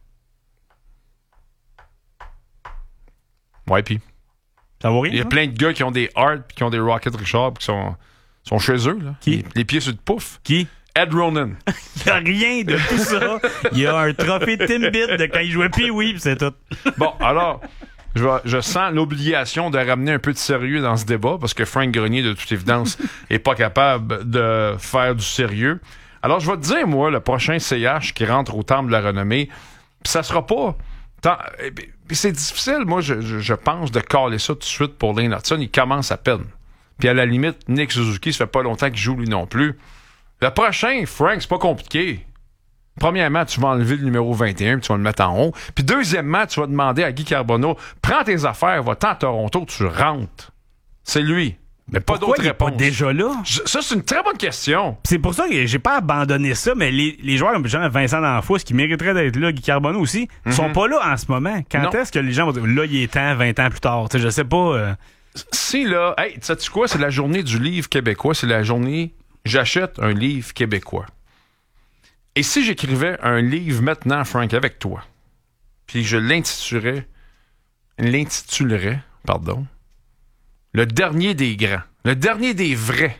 Ouais, puis. Ça vaut rien? Il y a hein? plein de gars qui ont des Hart puis qui ont des Rocket Richard puis qui sont, sont chez eux. Là. Qui? Les, les pieds sur le pouf. Qui? Ed Ronan. Il n'y a rien de tout ça. Il y a un trophée Timbit de quand il jouait Pee-Wee, puis c'est tout. Bon, alors, je, vais- je sens l'obligation de ramener un peu de sérieux dans ce débat parce que Frank Grenier, de toute évidence, est pas capable de faire du sérieux. Alors, je vais te dire, moi, le prochain C H qui rentre au temple de la renommée, pis ça sera pas... tant- eh bien, pis c'est difficile, moi, je, je, je pense, de caler ça tout de suite pour Lane Hudson. Il commence à peine. Puis à la limite, Nick Suzuki, ça fait pas longtemps qu'il joue lui non plus. Le prochain, Frank, c'est pas compliqué. Premièrement, tu vas enlever le numéro vingt et un puis tu vas le mettre en haut. Puis deuxièmement, tu vas demander à Guy Carbonneau, prends tes affaires, va-t'en à Toronto, tu rentres. C'est lui. Mais pas Pourquoi d'autres il est pas réponses. déjà là? Je- Ça, c'est une très bonne question. Puis c'est pour ça que j'ai pas abandonné ça, mais les, les joueurs comme genre Vincent D'Anfous, qui mériteraient d'être là, Guy Carbonneau aussi, sont pas là en ce moment. Quand Non. est-ce que les gens vont dire, là, il est temps, vingt ans plus tard? Tu sais, je sais pas. euh, Si là, hey, sais-tu quoi? C'est la journée du livre québécois. C'est la journée, j'achète un livre québécois. Et si j'écrivais un livre maintenant, Frank, avec toi, puis je l'intitulerais, l'intitulerais, pardon, Le dernier des grands, le dernier des vrais,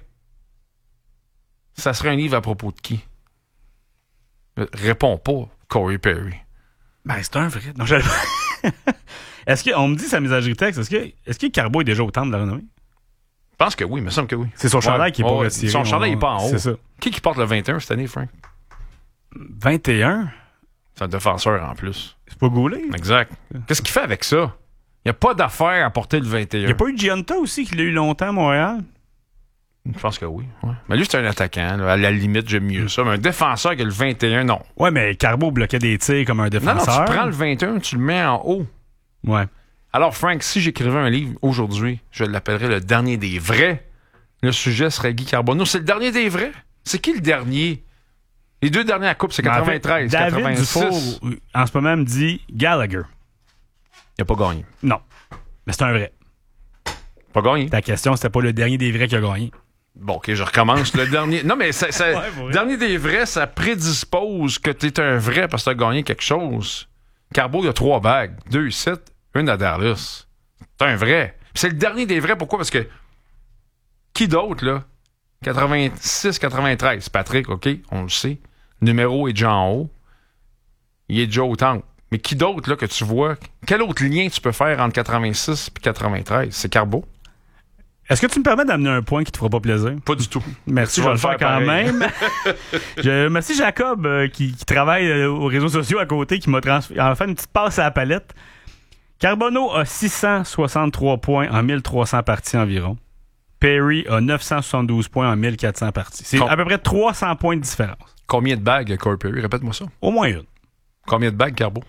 ça serait un livre à propos de qui? Euh, Réponds pas, Corey Perry. Ben, c'est un vrai. Non, je... Est-ce qu'on me dit sa messagerie texte, est-ce que, est-ce que Carbo est déjà au temple de la renommée? Je pense que oui, il me semble que oui. C'est son chandail qui est pas Ouais, retiré. Son chandail on- n'est pas en haut. C'est ça. Qui qui porte le vingt et un cette année, Frank? vingt et un? C'est un défenseur en plus. C'est pas Goulet? Exact. Qu'est-ce qu'il fait avec ça? Il n'y a pas d'affaire à porter le vingt et un. Il n'y a pas eu Gianta aussi qui l'a eu longtemps à Montréal? Je pense que oui. Ouais. Mais lui, c'est un attaquant. Là. À la limite, j'aime mieux ça. Mais un défenseur qui a le vingt et un, non. Ouais, mais Carbo bloquait des tirs comme un Non, non, défenseur. tu prends le vingt et un, tu le mets en haut. Ouais. Alors, Frank, si j'écrivais un livre aujourd'hui, je l'appellerais Le dernier des vrais. Le sujet serait Guy Carbonneau. C'est le dernier des vrais? C'est qui le dernier? Les deux dernières coupes, c'est Mais en fait, quatre-vingt-treize, David quatre-vingt-six. Dufour, en ce moment, me dit Gallagher. Il n'a pas gagné. Non. Mais c'est un vrai. Pas gagné. Ta question, c'était pas le dernier des vrais qui a gagné. Bon, OK, je recommence. Le dernier... Non, mais ça, ça- Ouais, pour vrai. dernier des vrais, ça prédispose que tu es un vrai parce que tu as gagné quelque chose. Carbo, il a trois bagues. Deux ici, une à Dallas. C'est un vrai. Puis c'est le dernier des vrais. Pourquoi? Parce que qui d'autre, là? quatre-vingt-six quatre-vingt-treize. Patrick, OK, on le sait. Le numéro est déjà en haut. Il est déjà au temple. Mais qui d'autre, là, que tu vois? Quel autre lien tu peux faire entre quatre-vingt-six et quatre-vingt-treize? C'est Carbo? Est-ce que tu me permets d'amener un point qui te fera pas plaisir? Pas du tout. Merci, Tu je vas vais le faire quand pareil. même. Je- merci Jacob euh, qui, qui travaille euh, aux réseaux sociaux à côté, qui m'a trans- en fait une petite passe à la palette. Carbonneau a six cent soixante-trois points en mille trois cents parties environ. Perry a neuf cent soixante-douze points en mille quatre cents parties. C'est Com- à peu près trois cents points de différence. Combien de bagues, Corey Perry? Répète-moi ça. Au moins une. Combien de bagues, Carbo?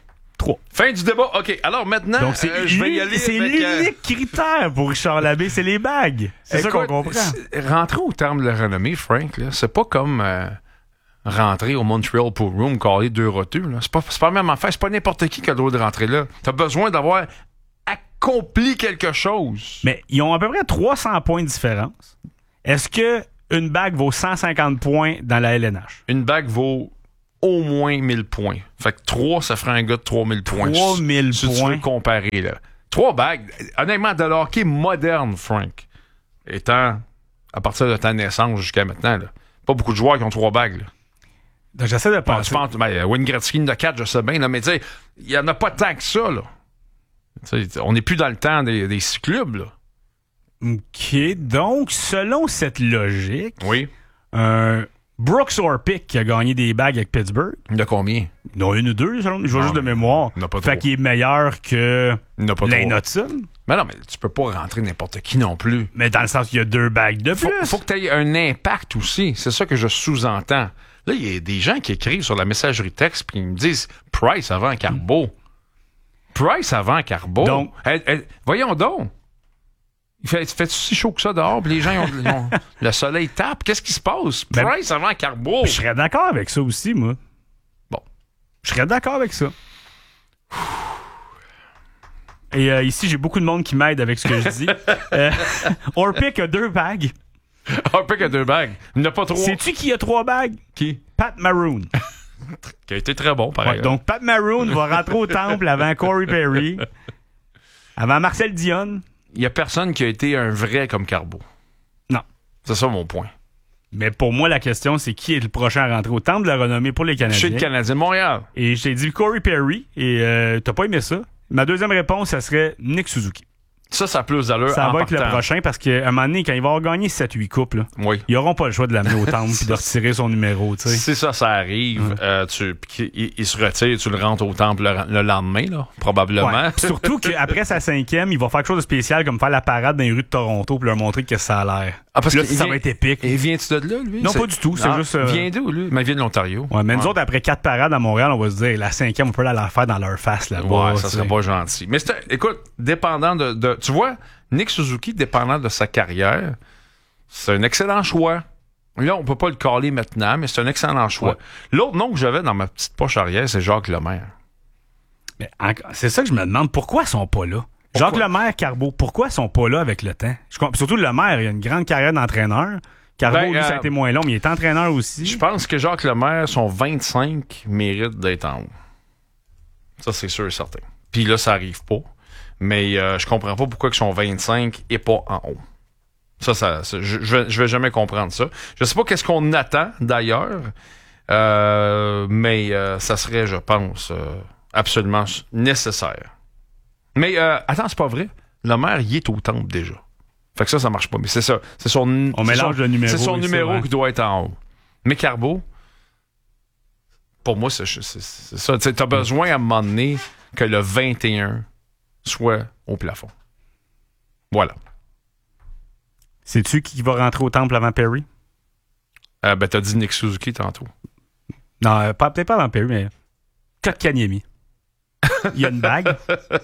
trois. Fin du débat. OK. Alors maintenant, Donc, c'est euh, je vais y aller c'est avec... l'unique euh, critère pour Richard Labbé, c'est les bagues. C'est ça qu'on comprend. Rentrer au terme de la renommée, Frank, là, c'est pas comme euh, rentrer au Montreal Pool Room, caler deux roteux. Là. C'est, pas, c'est pas la même affaire. C'est pas n'importe qui qui a le droit de rentrer là. T'as besoin d'avoir accompli quelque chose. Mais ils ont à peu près trois cents points de différence. Est-ce que une bague vaut cent cinquante points dans la L N H? Une bague vaut au moins mille points. Fait que trois, ça ferait un gars de trois mille points. trois mille si, points. Si tu veux comparer, là. Trois bagues, honnêtement, de hockey moderne, Frank, étant à partir de ta naissance jusqu'à maintenant, là. Pas beaucoup de joueurs qui ont trois bagues, là. Donc, j'essaie de penser. Bon, tu penses, ben, Wayne Gretzky de quatre, je sais bien, là, mais tu sais, il y en a pas tant que ça, là. T'sais, on n'est plus dans le temps des, des six clubs, là. OK. Donc, selon cette logique, oui. Euh, Brooks Orpik qui a gagné des bagues avec Pittsburgh. Il y en a combien? Il y en a une ou deux, selon, je vois juste de mémoire. Il n'y en a pas fait trop. qu'il est meilleur que Lane Hudson. Mais non, mais tu peux pas rentrer n'importe qui non plus. Mais dans le sens qu'il y a deux bagues de plus. Faut, faut que tu aies un impact aussi. C'est ça que je sous-entends. Là, il y a des gens qui écrivent sur la messagerie texte puis ils me disent Price avant Carbo. Price avant Carbo. Donc, elle, elle, voyons donc. Il fait, fait si chaud que ça dehors, puis les gens ils ont, ils ont, le soleil tape. Qu'est-ce qui se passe? Ben, Price avant Carbo. Je serais d'accord avec ça aussi, moi. Bon. Je serais d'accord avec ça. Et euh, ici, j'ai beaucoup de monde qui m'aide avec ce que je dis. euh, Orpik a deux bagues. Orpik a deux bagues. Il n'y en a pas trois. Sais-tu qui a trois bagues? Qui? Pat Maroon. Qui a été très bon, pareil. Ouais, donc, Pat Maroon va rentrer au temple avant Corey Perry, avant Marcel Dionne. Il n'y a personne qui a été un vrai comme Carbo. Non. C'est ça mon point. Mais pour moi, la question, c'est qui est le prochain à rentrer au temple de la renommée pour les Canadiens? Je suis le Canadien de Montréal. Et je t'ai dit Corey Perry, et euh, t'as pas aimé ça. Ma deuxième réponse, ça serait Nick Suzuki. Ça, ça a plus d'allure. Ça en va être partant. le prochain parce qu'à un moment donné, quand il va avoir gagné sept huit coupes, là, oui. ils n'auront pas le choix de l'amener au temple et de retirer son numéro. T'sais. Si ça, ça arrive, mmh. euh, tu, il, il se retire, tu le rentres au temple le, le lendemain, là, probablement. Ouais. Surtout qu'après sa cinquième, il va faire quelque chose de spécial comme faire la parade dans les rues de Toronto pour leur montrer que ça a l'air. Ah, parce là, que ça vient, va être épique. Et vient-tu de là, lui? Non, c'est... pas du tout. C'est ah, juste. Euh... Vient d'où, lui? Mais il vient de l'Ontario. Ouais, mais ouais. nous autres, après quatre parades à Montréal, on va se dire la cinquième, on peut la faire dans leur face là-bas. Ouais, ça serait pas gentil. Mais c'était, écoute, dépendant de, de. Tu vois, Nick Suzuki, dépendant de sa carrière, c'est un excellent choix. Là, on peut pas le caler maintenant, mais c'est un excellent choix. Ouais. L'autre nom que j'avais dans ma petite poche arrière, c'est Jacques Lemaire. Mais c'est ça que je me demande. Pourquoi ils sont pas là? Pourquoi? Jacques Lemaire, Carbo, pourquoi ils sont pas là avec le temps? Je, surtout Lemaire, il a une grande carrière d'entraîneur. Carbo, ben, lui, euh, ça a été moins long, mais il est entraîneur aussi. Je pense que Jacques Lemaire, son vingt-cinq mérite d'être en haut. Ça, c'est sûr et certain. Puis là, ça arrive pas. Mais euh, je comprends pas pourquoi que son vingt-cinq est pas en haut. Ça, ça, ça je, je, je vais jamais comprendre ça. Je sais pas qu'est-ce qu'on attend, d'ailleurs. Euh, mais euh, ça serait, je pense, euh, absolument nécessaire. Mais euh, attends, c'est pas vrai. Le maire, il est au temple déjà. Fait que ça, ça marche pas. Mais c'est ça. C'est son, On c'est mélange son, le numéro. C'est son numéro ça, ouais. qui doit être en haut. Mais Carbo, pour moi, c'est, c'est, c'est ça. Tu as besoin à un moment donné que le vingt et un soit au plafond. Voilà. Sais-tu qui va rentrer au temple avant Perry? Euh, ben, t'as dit Nick Suzuki tantôt. Non, euh, pas, peut-être pas avant Perry, mais Kotkaniemi. Il y a une bague.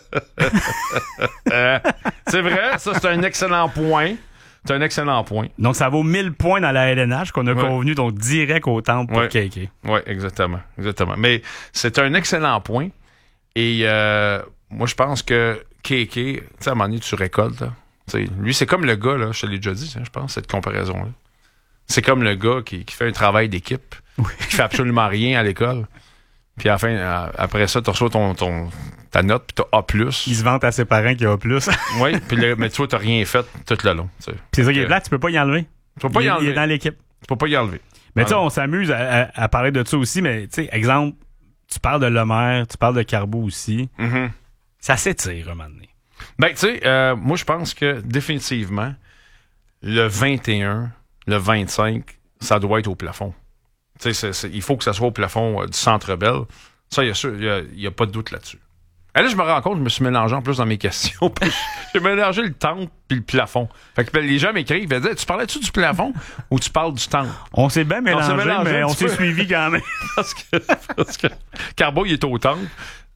euh, c'est vrai, ça, c'est un excellent point. C'est un excellent point. Donc, ça vaut mille points dans la L N H qu'on a ouais. convenu, donc direct au temple pour ouais. K K. Oui, exactement, exactement. Mais c'est un excellent point. Et euh, moi, je pense que K K, tu sais, à un moment donné, tu récoltes. Là. Lui, c'est comme le gars, là, je te l'ai déjà dit, je pense, cette comparaison-là. C'est comme le gars qui, qui fait un travail d'équipe, oui. qui fait absolument rien à l'école. Puis à la fin, après ça, tu reçois ton, ton, ta note, puis t'as A plus. Il se vante à ses parents qu'il a A plus. Oui, puis le, mais tu vois, t'as rien fait tout le long. Puis c'est ça qui est plat, tu peux pas y enlever. Tu peux pas il, y enlever. Il est dans l'équipe. Tu peux pas y enlever. Mais tu sais, on s'amuse à, à, à parler de ça aussi, mais tu sais, exemple, tu parles de Lemaire, tu parles de Carbo aussi. Mm-hmm. Ça s'étire un moment donné. Ben, tu sais, euh, moi, je pense que définitivement, le vingt et un, le vingt-cinq, ça doit être au plafond. Tu sais, il faut que ça soit au plafond euh, du Centre Bell. Ça, il n'y a, a pas de doute là-dessus. Et là, je me rends compte, je me suis mélangé en plus dans mes questions. J'ai mélangé le temple puis le plafond. Fait que les gens m'écrivent, ils disent, tu parlais-tu du plafond ou tu parles du temple? On s'est bien mélangé, on mélangé, mais on s'est suivi quand même. parce, que, parce que Carbo, il est au temple.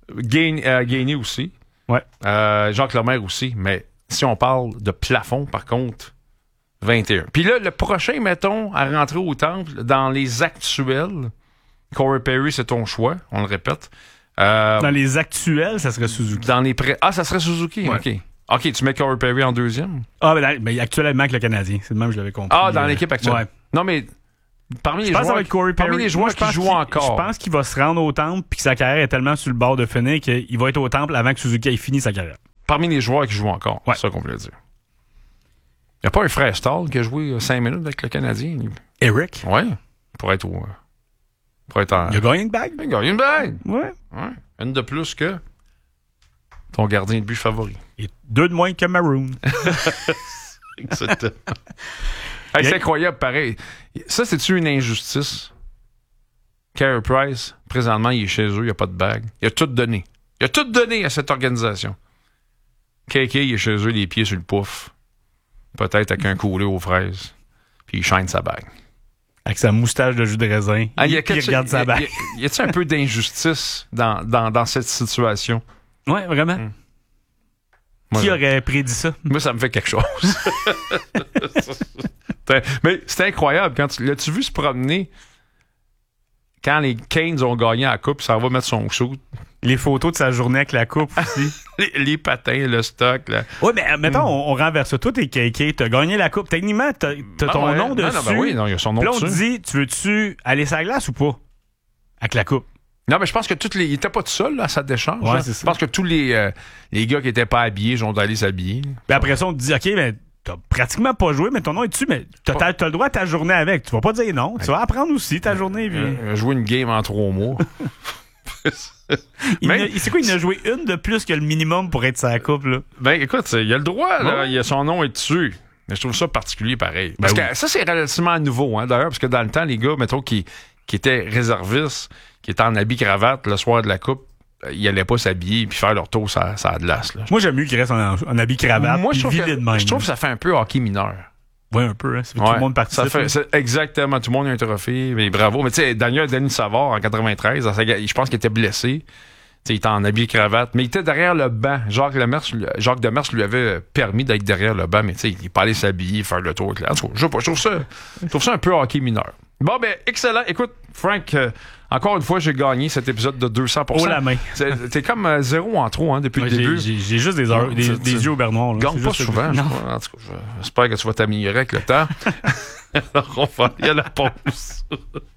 Gain, euh, Gagné aussi. Ouais. Euh, Jacques Lemaire aussi. Mais si on parle de plafond, par contre, vingt et un. Puis là, le prochain, mettons, à rentrer au temple, dans les actuels, Corey Perry, c'est ton choix, on le répète. Euh, dans les actuels, ça serait Suzuki. Dans les pré... Ah, ça serait Suzuki? Ouais. OK. OK, tu mets Corey Perry en deuxième? Ah, mais, dans, mais actuellement avec le Canadien. C'est le même que je l'avais compris. Ah, dans l'équipe actuelle. Ouais. Non, mais parmi je les pense joueurs, avec Corey Perry, parmi les joueurs moi, je qui pense jouent qu'il- encore. Je pense qu'il va se rendre au temple puis que sa carrière est tellement sur le bord de finir qu'il va être au temple avant que Suzuki ait fini sa carrière. Parmi les joueurs qui jouent encore, Ouais. c'est ça qu'on voulait dire. Il n'y a pas un frère Stahl qui a joué cinq minutes avec le Canadien? Eric? Oui. Pour être au... Pour être en... Il a gagné une bague? Il a gagné une bague. Ouais. Ouais. Une de plus que ton gardien de but favori. Et deux de moins que Maroon. Exactement. Hey, c'est incroyable, pareil. Ça, c'est-tu une injustice? Carey Price, présentement, il est chez eux, il n'y a pas de bague. Il a tout donné. Il a tout donné à cette organisation. K K, il est chez eux, les pieds sur le pouf. Peut-être avec un coulé aux fraises. Puis il chaîne sa bague. Avec sa moustache de jus de raisin. Ah, il y a puis il quelque- regarde sa y a- bague. y a- Y a-t-il un peu d'injustice dans, dans, dans cette situation? Ouais, vraiment. Mm. Moi, Qui je- aurait prédit ça? Moi, ça me fait quelque chose. Mais c'est incroyable. Quand tu, l'as-tu vu se promener quand les Canes ont gagné la coupe, ça va mettre son sou. Les photos de sa journée avec la coupe aussi. les, les patins, le stock. Là. Ouais, mais euh, mettons, on, on renverse ça. Toi, t'es K K, t'as gagné la coupe. Techniquement, t'as, t'as Ah ton ouais. nom Non, dessus. non, ben oui, non, il y a son nom Puis là, on te dessus. dit, tu veux-tu aller sur la glace ou pas? Avec la coupe. Non, mais je pense que tous les. Il était pas tout seul là, à sa décharge. Ouais, hein. c'est Je ça. pense que tous les, euh, les gars qui étaient pas habillés ont allé s'habiller. Puis après ça, on te dit, OK, mais t'as pratiquement pas joué, mais ton nom est dessus, mais t'as, Pas- t'as le droit à ta journée avec. Tu vas pas dire non. Tu vas apprendre aussi ta journée. Puis... Euh, jouer une game en trois mois. il mais- n'a- c'est quoi, il a joué une de plus que le minimum pour être sa coupe, là? Ben écoute, il a le droit, là. Ouais. Il a son nom est dessus. Mais je trouve ça particulier pareil. Parce Ben que ça, c'est relativement nouveau, hein, d'ailleurs, parce que dans le temps, les gars, mettons, qui, qui étaient réservistes, qui étaient en habit cravate le soir de la coupe, euh, ils allaient pas s'habiller puis faire leur tour sur la sur la glace. Là. Moi, j'aime mieux qu'il reste en, en habit cravate. Moi, je trouve, puis que, vilé de même. je trouve que ça fait un peu hockey mineur. Ouais, un peu, hein. Ça fait que Ouais, tout le monde participe. ça fait, là. c'est exactement. Tout le monde a un trophée. Mais bravo. Mais tu sais, Daniel Denis Savard, en quatre-vingt-treize, dans sa ga- je pense qu'il était blessé. Tu sais, il était en habillé cravate, mais il était derrière le banc. Jacques Demers, lui- Jacques Demers lui avait permis d'être derrière le banc, mais tu sais, il n'est pas allé s'habiller, faire le tour. En tout cas, je sais pas, je trouve ça, je trouve ça un peu hockey mineur. Bon, ben, excellent. Écoute, Frank, euh, encore une fois, j'ai gagné cet épisode de deux cents pour cent. Oh la main. C'est- T'es comme euh, zéro en trop, hein, depuis Ouais, le j'ai, début. j'ai, j'ai juste des, heures, Non, des, tu- des tu- yeux au beurre noir. là. Gagne C'est pas juste ça. souvent. je Non. crois. En tout cas, je- j'espère que tu vas t'améliorer avec le temps. Alors, on va aller à la pause.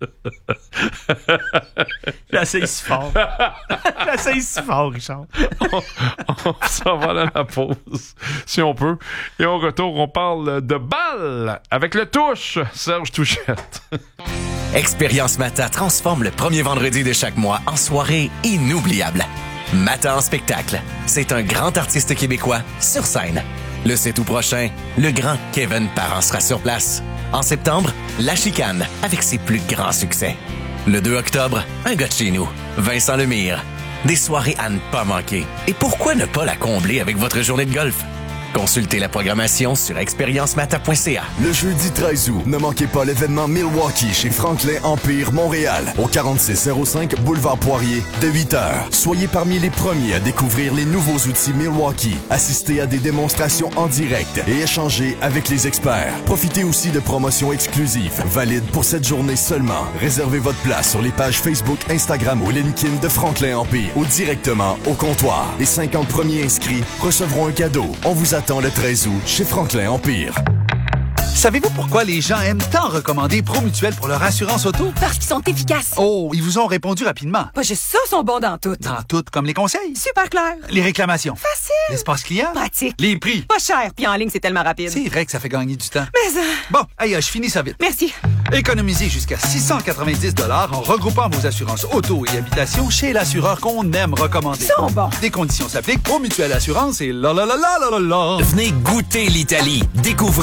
J'essaye si fort. J'essaye si fort, Richard. on, on s'en va à la pause, si on peut. Et au retour, on parle de balle avec le touche, Serge Touchette. Expérience Mata transforme le premier vendredi de chaque mois en soirée inoubliable. Mata en spectacle, c'est un grand artiste québécois sur scène. Le sept août prochain, le grand Kevin Parent sera sur place. En septembre, La Chicane avec ses plus grands succès. Le deux octobre, un gars de chez nous, Vincent Lemire. Des soirées à ne pas manquer. Et pourquoi ne pas la combler avec votre journée de golf? Consultez la programmation sur expérience mata point c a. Le jeudi treize août, ne manquez pas l'événement Milwaukee chez Franklin Empire Montréal, au quarante-six zéro cinq Boulevard Poirier, de huit heures. Soyez parmi les premiers à découvrir les nouveaux outils Milwaukee, assistez à des démonstrations en direct et échangez avec les experts. Profitez aussi de promotions exclusives, valides pour cette journée seulement. Réservez votre place sur les pages Facebook, Instagram ou LinkedIn de Franklin Empire ou directement au comptoir. Les cinquante premiers inscrits recevront un cadeau. On vous attend le treize août chez Franklin Empire. Savez-vous pourquoi les gens aiment tant recommander Promutuel pour leur assurance auto? Parce qu'ils sont efficaces. Oh, ils vous ont répondu rapidement. Pas juste ça, sont bons dans tout. Dans tout, comme les conseils, Super clair. les réclamations, Facile. l'espace client, Pratique. les prix. Pas cher. Puis en ligne, c'est tellement rapide. C'est vrai que ça fait gagner du temps. Mais, euh, Bon, hey, je finis ça vite. merci. Économisez jusqu'à six cent quatre-vingt-dix dollars en regroupant vos assurances auto et habitation chez l'assureur qu'on aime recommander. Ils sont bons. Des conditions s'appliquent. Promutuel Assurance et la la la la la la la. Venez goûter l'Italie. Découvrez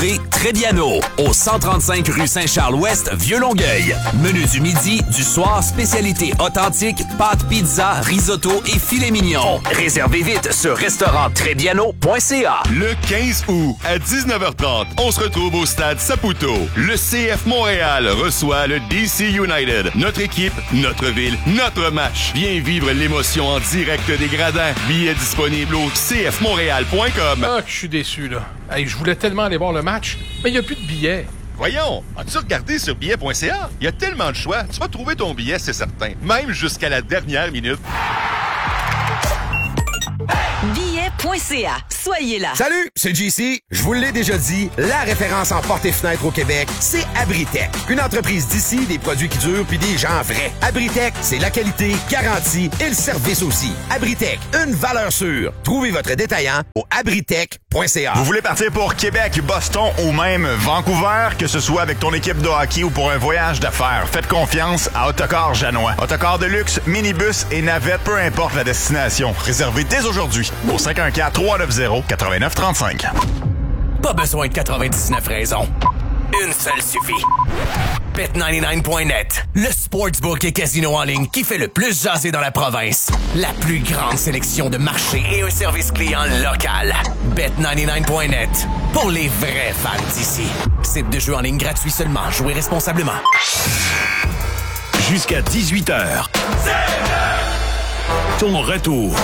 Trébiano, au cent trente-cinq rue Saint-Charles-Ouest, Vieux-Longueuil. Menu du midi, du soir, spécialité authentique, pâtes, pizza, risotto et filet mignon. Réservez vite sur restaurant trébiano point c a. Le quinze août, à dix-neuf heures trente, on se retrouve au stade Saputo. Le C F Montréal reçoit le D C United. Notre équipe, notre ville, notre match. Viens vivre l'émotion en direct des gradins. Billets disponibles au c f montréal point com. Ah, je suis déçu, là. Hey, je voulais tellement aller voir le match, mais il n'y a plus de billets. Voyons, as-tu regardé sur billet point c a? Il y a tellement de choix. Tu vas trouver ton billet, c'est certain. Même jusqu'à la dernière minute. billet point c a. Soyez là. Salut, c'est J C. Je vous l'ai déjà dit, la référence en portes et fenêtres au Québec, c'est Abritech. Une entreprise d'ici, des produits qui durent puis des gens vrais. Abritech, c'est la qualité, garantie et le service aussi. Abritech, une valeur sûre. Trouvez votre détaillant au abritech point c a. Vous voulez partir pour Québec, Boston ou même Vancouver, que ce soit avec ton équipe de hockey ou pour un voyage d'affaires, faites confiance à Autocar Janois. Autocar de luxe, minibus et navette, peu importe la destination. Réservez dès aujourd'hui au cinq un quatre, trois neuf zéro, neuf neuf trois cinq. Pas besoin de quatre-vingt-dix-neuf raisons. Une seule suffit. bet quatre-vingt-dix-neuf point net, le sportsbook et casino en ligne qui fait le plus jaser dans la province. La plus grande sélection de marchés et un service client local. bet quatre-vingt-dix-neuf point net, pour les vrais fans d'ici. Site de jeu en ligne gratuit seulement. Jouez responsablement. Jusqu'à dix-huit heures. Ton retour.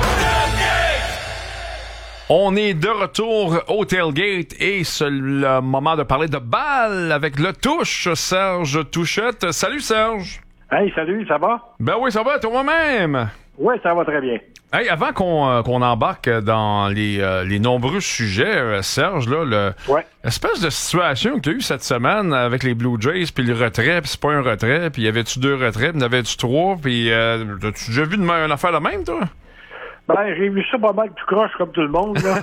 On est de retour au tailgate et c'est le moment de parler de balle avec le touche, Serge Touchette. Salut Serge! Hey, salut, ça va? Ben oui, ça va, toi-même? Oui, ça va très bien. Hey, avant qu'on, euh, qu'on embarque dans les, euh, les nombreux sujets, euh, Serge, là, le, ouais. l'espèce de situation qu'il y a eu cette semaine avec les Blue Jays, puis le retrait, puis c'est pas un retrait, puis y avait-tu deux retraits, puis y avait-tu trois, puis euh, as-tu déjà vu une, une affaire la même, toi? Ben, j'ai vu ça pas mal tout croche comme tout le monde, là.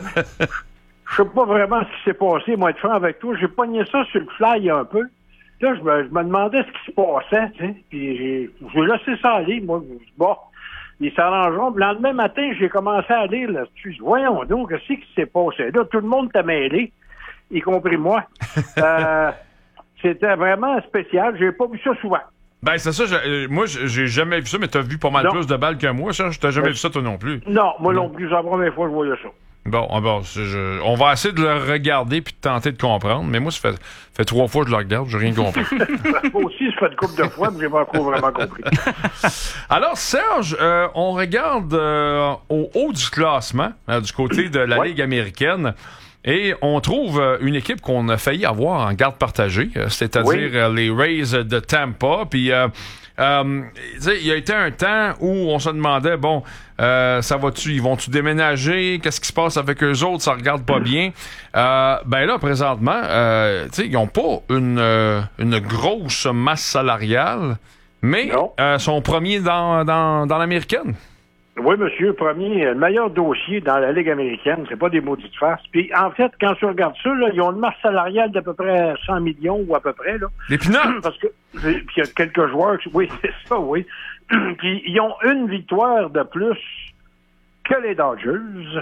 Je sais pas vraiment ce qui s'est passé, moi, être franc avec toi. J'ai pogné ça sur le fly un peu. Là, je me, je me demandais ce qui se passait, tu sais. Puis j'ai, j'ai laissé ça aller, moi. Bon, ils s'arrangeront. Le lendemain matin, j'ai commencé à lire là-dessus. Voyons donc, qu'est-ce qui s'est passé? Là, tout le monde t'a mêlé, y compris moi. euh, c'était vraiment spécial. J'ai pas vu ça souvent. Ben, c'est ça. J'ai, moi, j'ai jamais vu ça, mais t'as vu pas mal non. plus de balles que moi, ça. T'as jamais ouais. vu ça, toi non plus. Non, moi non, non plus. C'est la première fois que je voyais ça. Bon, bon je, on va essayer de le regarder puis de tenter de comprendre. Mais moi, ça fait, fait trois fois que je le regarde, j'ai rien compris. Moi aussi, ça fait une couple de fois, mais j'ai pas encore vraiment compris. Alors, Serge, euh, on regarde euh, au haut du classement, euh, du côté de la ouais. Ligue américaine. Et on trouve une équipe qu'on a failli avoir en garde partagée, c'est-à-dire oui. les Rays de Tampa. Puis, euh, euh, il y a été un temps où on se demandait, bon, euh, ça va-tu, ils vont-tu déménager? Qu'est-ce qui se passe avec eux autres? Ça regarde pas bien. Euh, ben là, présentement, euh, ils n'ont pas une, euh, une grosse masse salariale, mais euh, sont premiers dans, dans, dans l'américaine. Oui, monsieur, premier, le meilleur dossier dans la Ligue américaine, c'est pas des maudites farces. Puis, en fait, quand tu regardes ça, là, ils ont une masse salariale d'à peu près cent millions ou à peu près, là. Les pinottes! Parce que, puis il y a quelques joueurs, oui, c'est ça, oui. Puis, ils ont une victoire de plus que les Dodgers.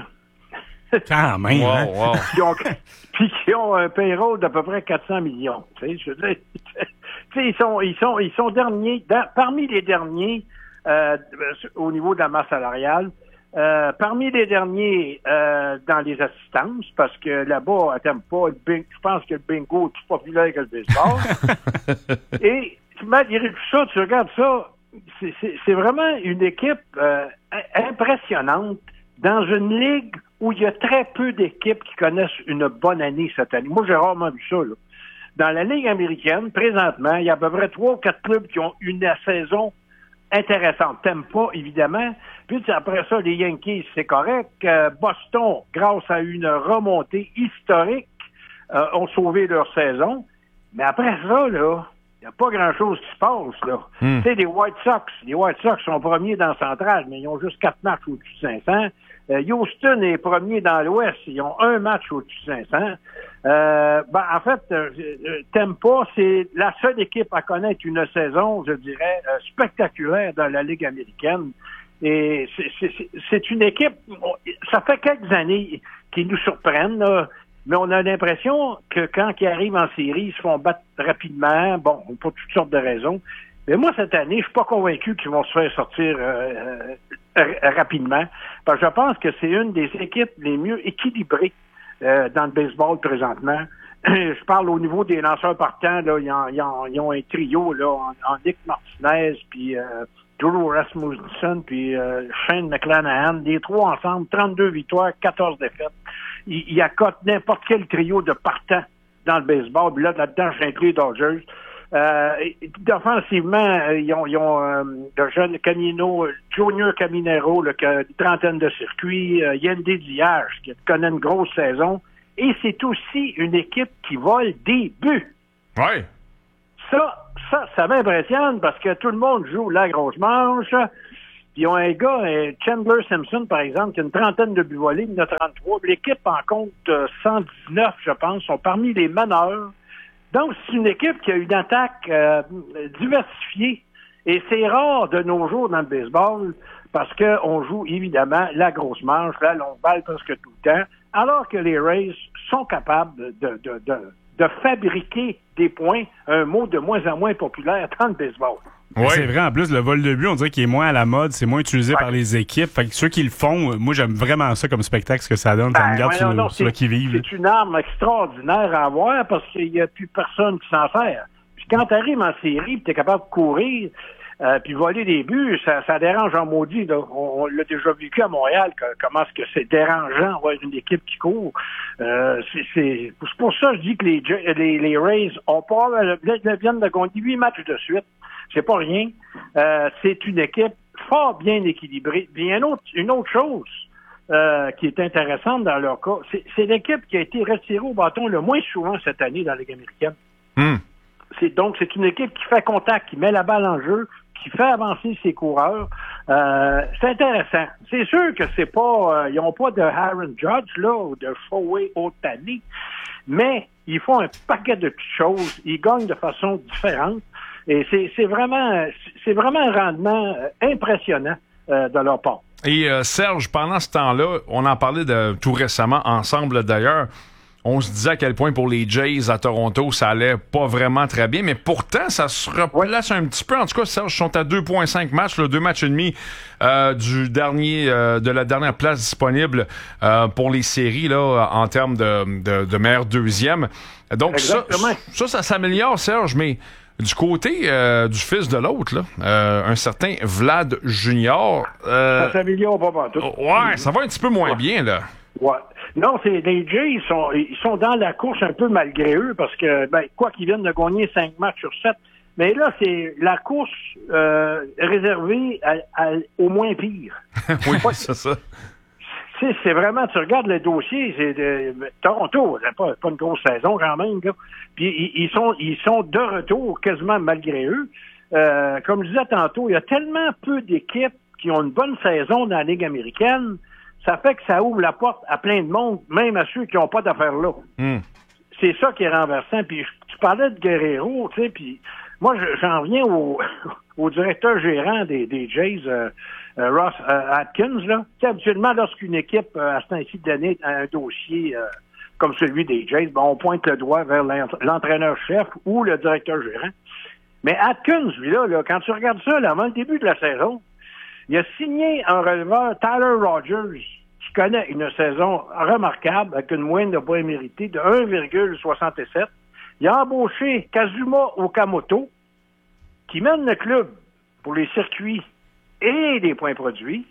Quand même, wow, hein? wow. Puis, ont, puis qui ont un payroll d'à peu près quatre cents millions. Tu sais, je veux dire, tu sais, ils sont, ils sont, ils sont derniers, dans, parmi les derniers, Euh, au niveau de la masse salariale. Euh, parmi les derniers euh, dans les assistances, parce que là-bas, elle t'aime pas, le bing, je pense que le bingo est plus populaire que le baseball. Et malgré tout ça, tu regardes ça, c'est, c'est, c'est vraiment une équipe euh, impressionnante dans une ligue où il y a très peu d'équipes qui connaissent une bonne année cette année. Moi, j'ai rarement vu ça, là. Dans la Ligue américaine, présentement, il y a à peu près trois ou quatre clubs qui ont une saison intéressante. T'aimes pas, évidemment. Puis après ça, les Yankees, c'est correct. Euh, Boston, grâce à une remontée historique, euh, ont sauvé leur saison. Mais après ça, là, il n'y a pas grand-chose qui se passe, là. Mm. Tu sais, les White Sox, les White Sox sont premiers dans la centrale, mais ils ont juste quatre matchs au-dessus de cinq cents. Euh, Houston est premier dans l'Ouest, ils ont un match au-dessus de cinq cents. Euh, ben, en fait, euh, Tampa, c'est la seule équipe à connaître une saison, je dirais, euh, spectaculaire dans la Ligue américaine. Et c'est, c'est, c'est une équipe, ça fait quelques années qu'ils nous surprennent, là. mais on a l'impression que quand ils arrivent en série, ils se font battre rapidement, bon, pour toutes sortes de raisons. Mais moi, cette année, je suis pas convaincu qu'ils vont se faire sortir euh, euh, rapidement, parce que je pense que c'est une des équipes les mieux équilibrées euh, dans le baseball présentement. Je parle au niveau des lanceurs partants, là, ils ont, ils ont, ils ont un trio là, en, en Nick Martinez, puis euh, Drew Rasmussen, puis euh, Shane McClanahan, les trois ensemble, trente-deux victoires, quatorze défaites. Ils, ils accotent n'importe quel trio de partants dans le baseball. Puis là, là-dedans, j'inclus les Dodgers. Euh, offensivement, ils ont, ils ont euh, le jeune Camino, Junior Caminero, là, qui a une trentaine de circuits, euh, Yandy Diaz, qui connaît une grosse saison. Et c'est aussi une équipe qui vole des buts. Ouais. Ça, ça, ça m'impressionne parce que tout le monde joue la grosse manche. Puis ils ont un gars, Chandler Simpson, par exemple, qui a une trentaine de buts volés, il en a trente-trois. L'équipe en compte cent dix-neuf, je pense, sont parmi les meneurs. Donc, c'est une équipe qui a une attaque euh, diversifiée. Et c'est rare de nos jours dans le baseball parce qu'on joue évidemment la grosse manche, la longue balle presque tout le temps, alors que les Rays sont capables de, de, de, de fabriquer des points, un mot de moins en moins populaire dans le baseball. Ouais. C'est vrai, en plus, le vol de but, on dirait qu'il est moins à la mode, c'est moins utilisé ouais. par les équipes. Fait que ceux qui le font, moi, j'aime vraiment ça comme spectacle, ce que ça donne. Ça ben, me garde ouais, sur, non, non, sur le qui-vive. C'est une arme extraordinaire à avoir parce qu'il n'y a plus personne qui s'en sert. Puis quand tu arrives en série et tu es capable de courir euh, puis voler des buts, ça, ça dérange en maudit. Là. On, on l'a déjà vécu à Montréal, que, comment est-ce que c'est dérangeant d'avoir une équipe qui court. Euh, c'est, c'est, c'est pour ça que je dis que les, les, les Rays ont pas viennent de gagner huit matchs de suite. C'est pas rien. Euh, c'est une équipe fort bien équilibrée. Bien une autre, une autre chose euh, qui est intéressante dans leur cas, c'est, c'est l'équipe qui a été retirée au bâton le moins souvent cette année dans la Ligue américaine. Mm. C'est donc c'est une équipe qui fait contact, qui met la balle en jeu, qui fait avancer ses coureurs. Euh, c'est intéressant. C'est sûr que c'est pas, euh, ils n'ont pas de Aaron Judge là ou de Shohei Ohtani, mais ils font un paquet de petites choses. Ils gagnent de façon différente. Et c'est, c'est vraiment c'est vraiment un rendement impressionnant euh, de leur part. Et euh, Serge, pendant ce temps-là, on en parlait de, tout récemment ensemble d'ailleurs, on se disait à quel point pour les Jays à Toronto, ça allait pas vraiment très bien, mais pourtant, ça se replace un petit peu. En tout cas, Serge, ils sont à deux virgule cinq matchs, là, deux matchs et demi euh, du dernier, euh, de la dernière place disponible euh, pour les séries là, en termes de, de, de meilleur deuxième. Donc ça, ça, ça s'améliore, Serge, mais du côté euh, du fils de l'autre, là, euh, un certain Vlad Junior. Euh, ça s'améliore pas partout. Ouais, ça va un petit peu moins ouais. bien, là. Ouais. Non, c'est les Jays, ils sont, ils sont dans la course un peu malgré eux parce que, ben, quoi qu'ils viennent de gagner cinq matchs sur sept. Mais là, c'est la course euh, réservée à, à, au moins pire. oui, c'est ça. C'est, c'est vraiment, tu regardes le dossier, c'est de, Toronto, c'est pas, pas une grosse saison quand même, là. Puis ils, ils sont ils sont de retour quasiment malgré eux. Euh, comme je disais tantôt, il y a tellement peu d'équipes qui ont une bonne saison dans la Ligue américaine, ça fait que ça ouvre la porte à plein de monde, même à ceux qui n'ont pas d'affaires là. Mm. C'est ça qui est renversant. Puis tu parlais de Guerrero, tu sais, puis moi j'en reviens au, au directeur gérant des, des Jays, euh, euh, Ross euh, Atkins, là. Tu sais, habituellement, lorsqu'une équipe euh, à ce temps-ci de l'année a un dossier euh, comme celui des Jays, ben, on pointe le doigt vers l'entraîneur-chef ou le directeur gérant. Mais Atkins, lui-là, là, quand tu regardes ça, là, avant le début de la saison, il a signé un releveur, Tyler Rogers, qui connaît une saison remarquable avec une moyenne de points mérités de un virgule soixante-sept. Il a embauché Kazuma Okamoto, qui mène le club pour les circuits et les points produits.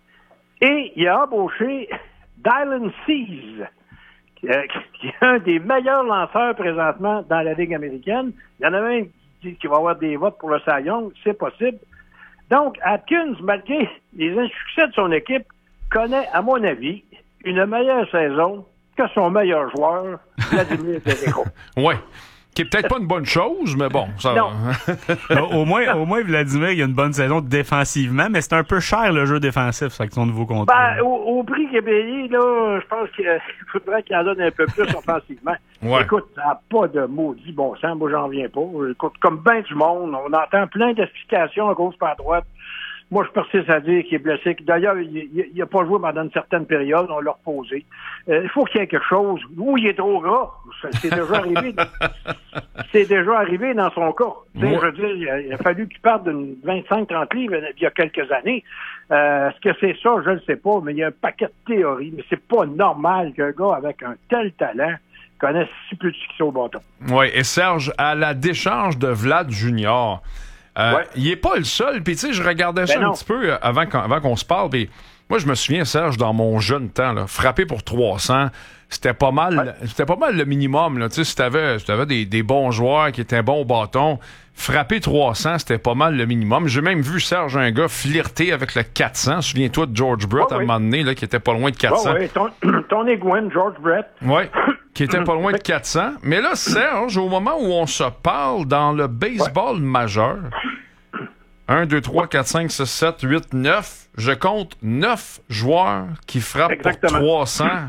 Et il a embauché Dylan Cease, qui est un des meilleurs lanceurs présentement dans la Ligue américaine. Il y en a même qui disent qu'il va y avoir des votes pour le Cy Young, c'est possible. Donc, Atkins, malgré les insuccès de son équipe, connaît, à mon avis, une meilleure saison que son meilleur joueur, Vladimir Guerrero. Oui. Qui est peut-être pas une bonne chose, mais bon. Ça... Non. au, moins, au moins, Vladimir, il a une bonne saison défensivement, mais c'est un peu cher le jeu défensif, ça, avec son nouveau contrat. Ben, au, au prix qu'il est payé, là, je pense qu'il faudrait qu'il en donne un peu plus offensivement. Ouais. Écoute, ça n'a pas de maudit bon sens, moi j'en reviens pas. Écoute, comme ben du monde, on entend plein d'explications à gauche par droite. Moi, je persiste à dire qu'il est blessé. D'ailleurs, il n'a pas joué pendant une certaine période. On l'a reposé. Euh, il faut qu'il y ait quelque chose. Ou il est trop gras. C'est déjà arrivé. C'est déjà arrivé dans son cas. Ouais. Je veux dire, il a, il a fallu qu'il parte d'une vingt-cinq trente livres il y a quelques années. Euh, est-ce que c'est ça? Je ne sais pas, mais il y a un paquet de théories. Mais c'est pas normal qu'un gars avec un tel talent connaisse si peu de succès au bâton. Oui, et Serge, à la décharge de Vlad Junior, euh, ouais. il est pas le seul. Puis tu sais, je regardais ça ben un petit peu avant qu'on, avant qu'on se parle. Puis moi, je me souviens, Serge, dans mon jeune temps, là, frapper pour trois cents, c'était pas mal, ouais. c'était pas mal le minimum. Là. Tu sais, si t'avais, si t'avais des, des bons joueurs qui étaient bons au bâton, frapper trois cents, c'était pas mal le minimum. J'ai même vu Serge, un gars, flirter avec le quatre cents. Souviens-toi de George Brett oh, à un oui. moment donné, là, qui était pas loin de quatre cents. Oh, oui, ton, ton Egwin, George Brett. Oui, qui était pas loin de quatre cents. Mais là, Serge, au moment où on se parle dans le baseball ouais. majeur, un, deux, trois, quatre, cinq, six, sept, huit, neuf, je compte neuf joueurs qui frappent Exactement. pour trois cents.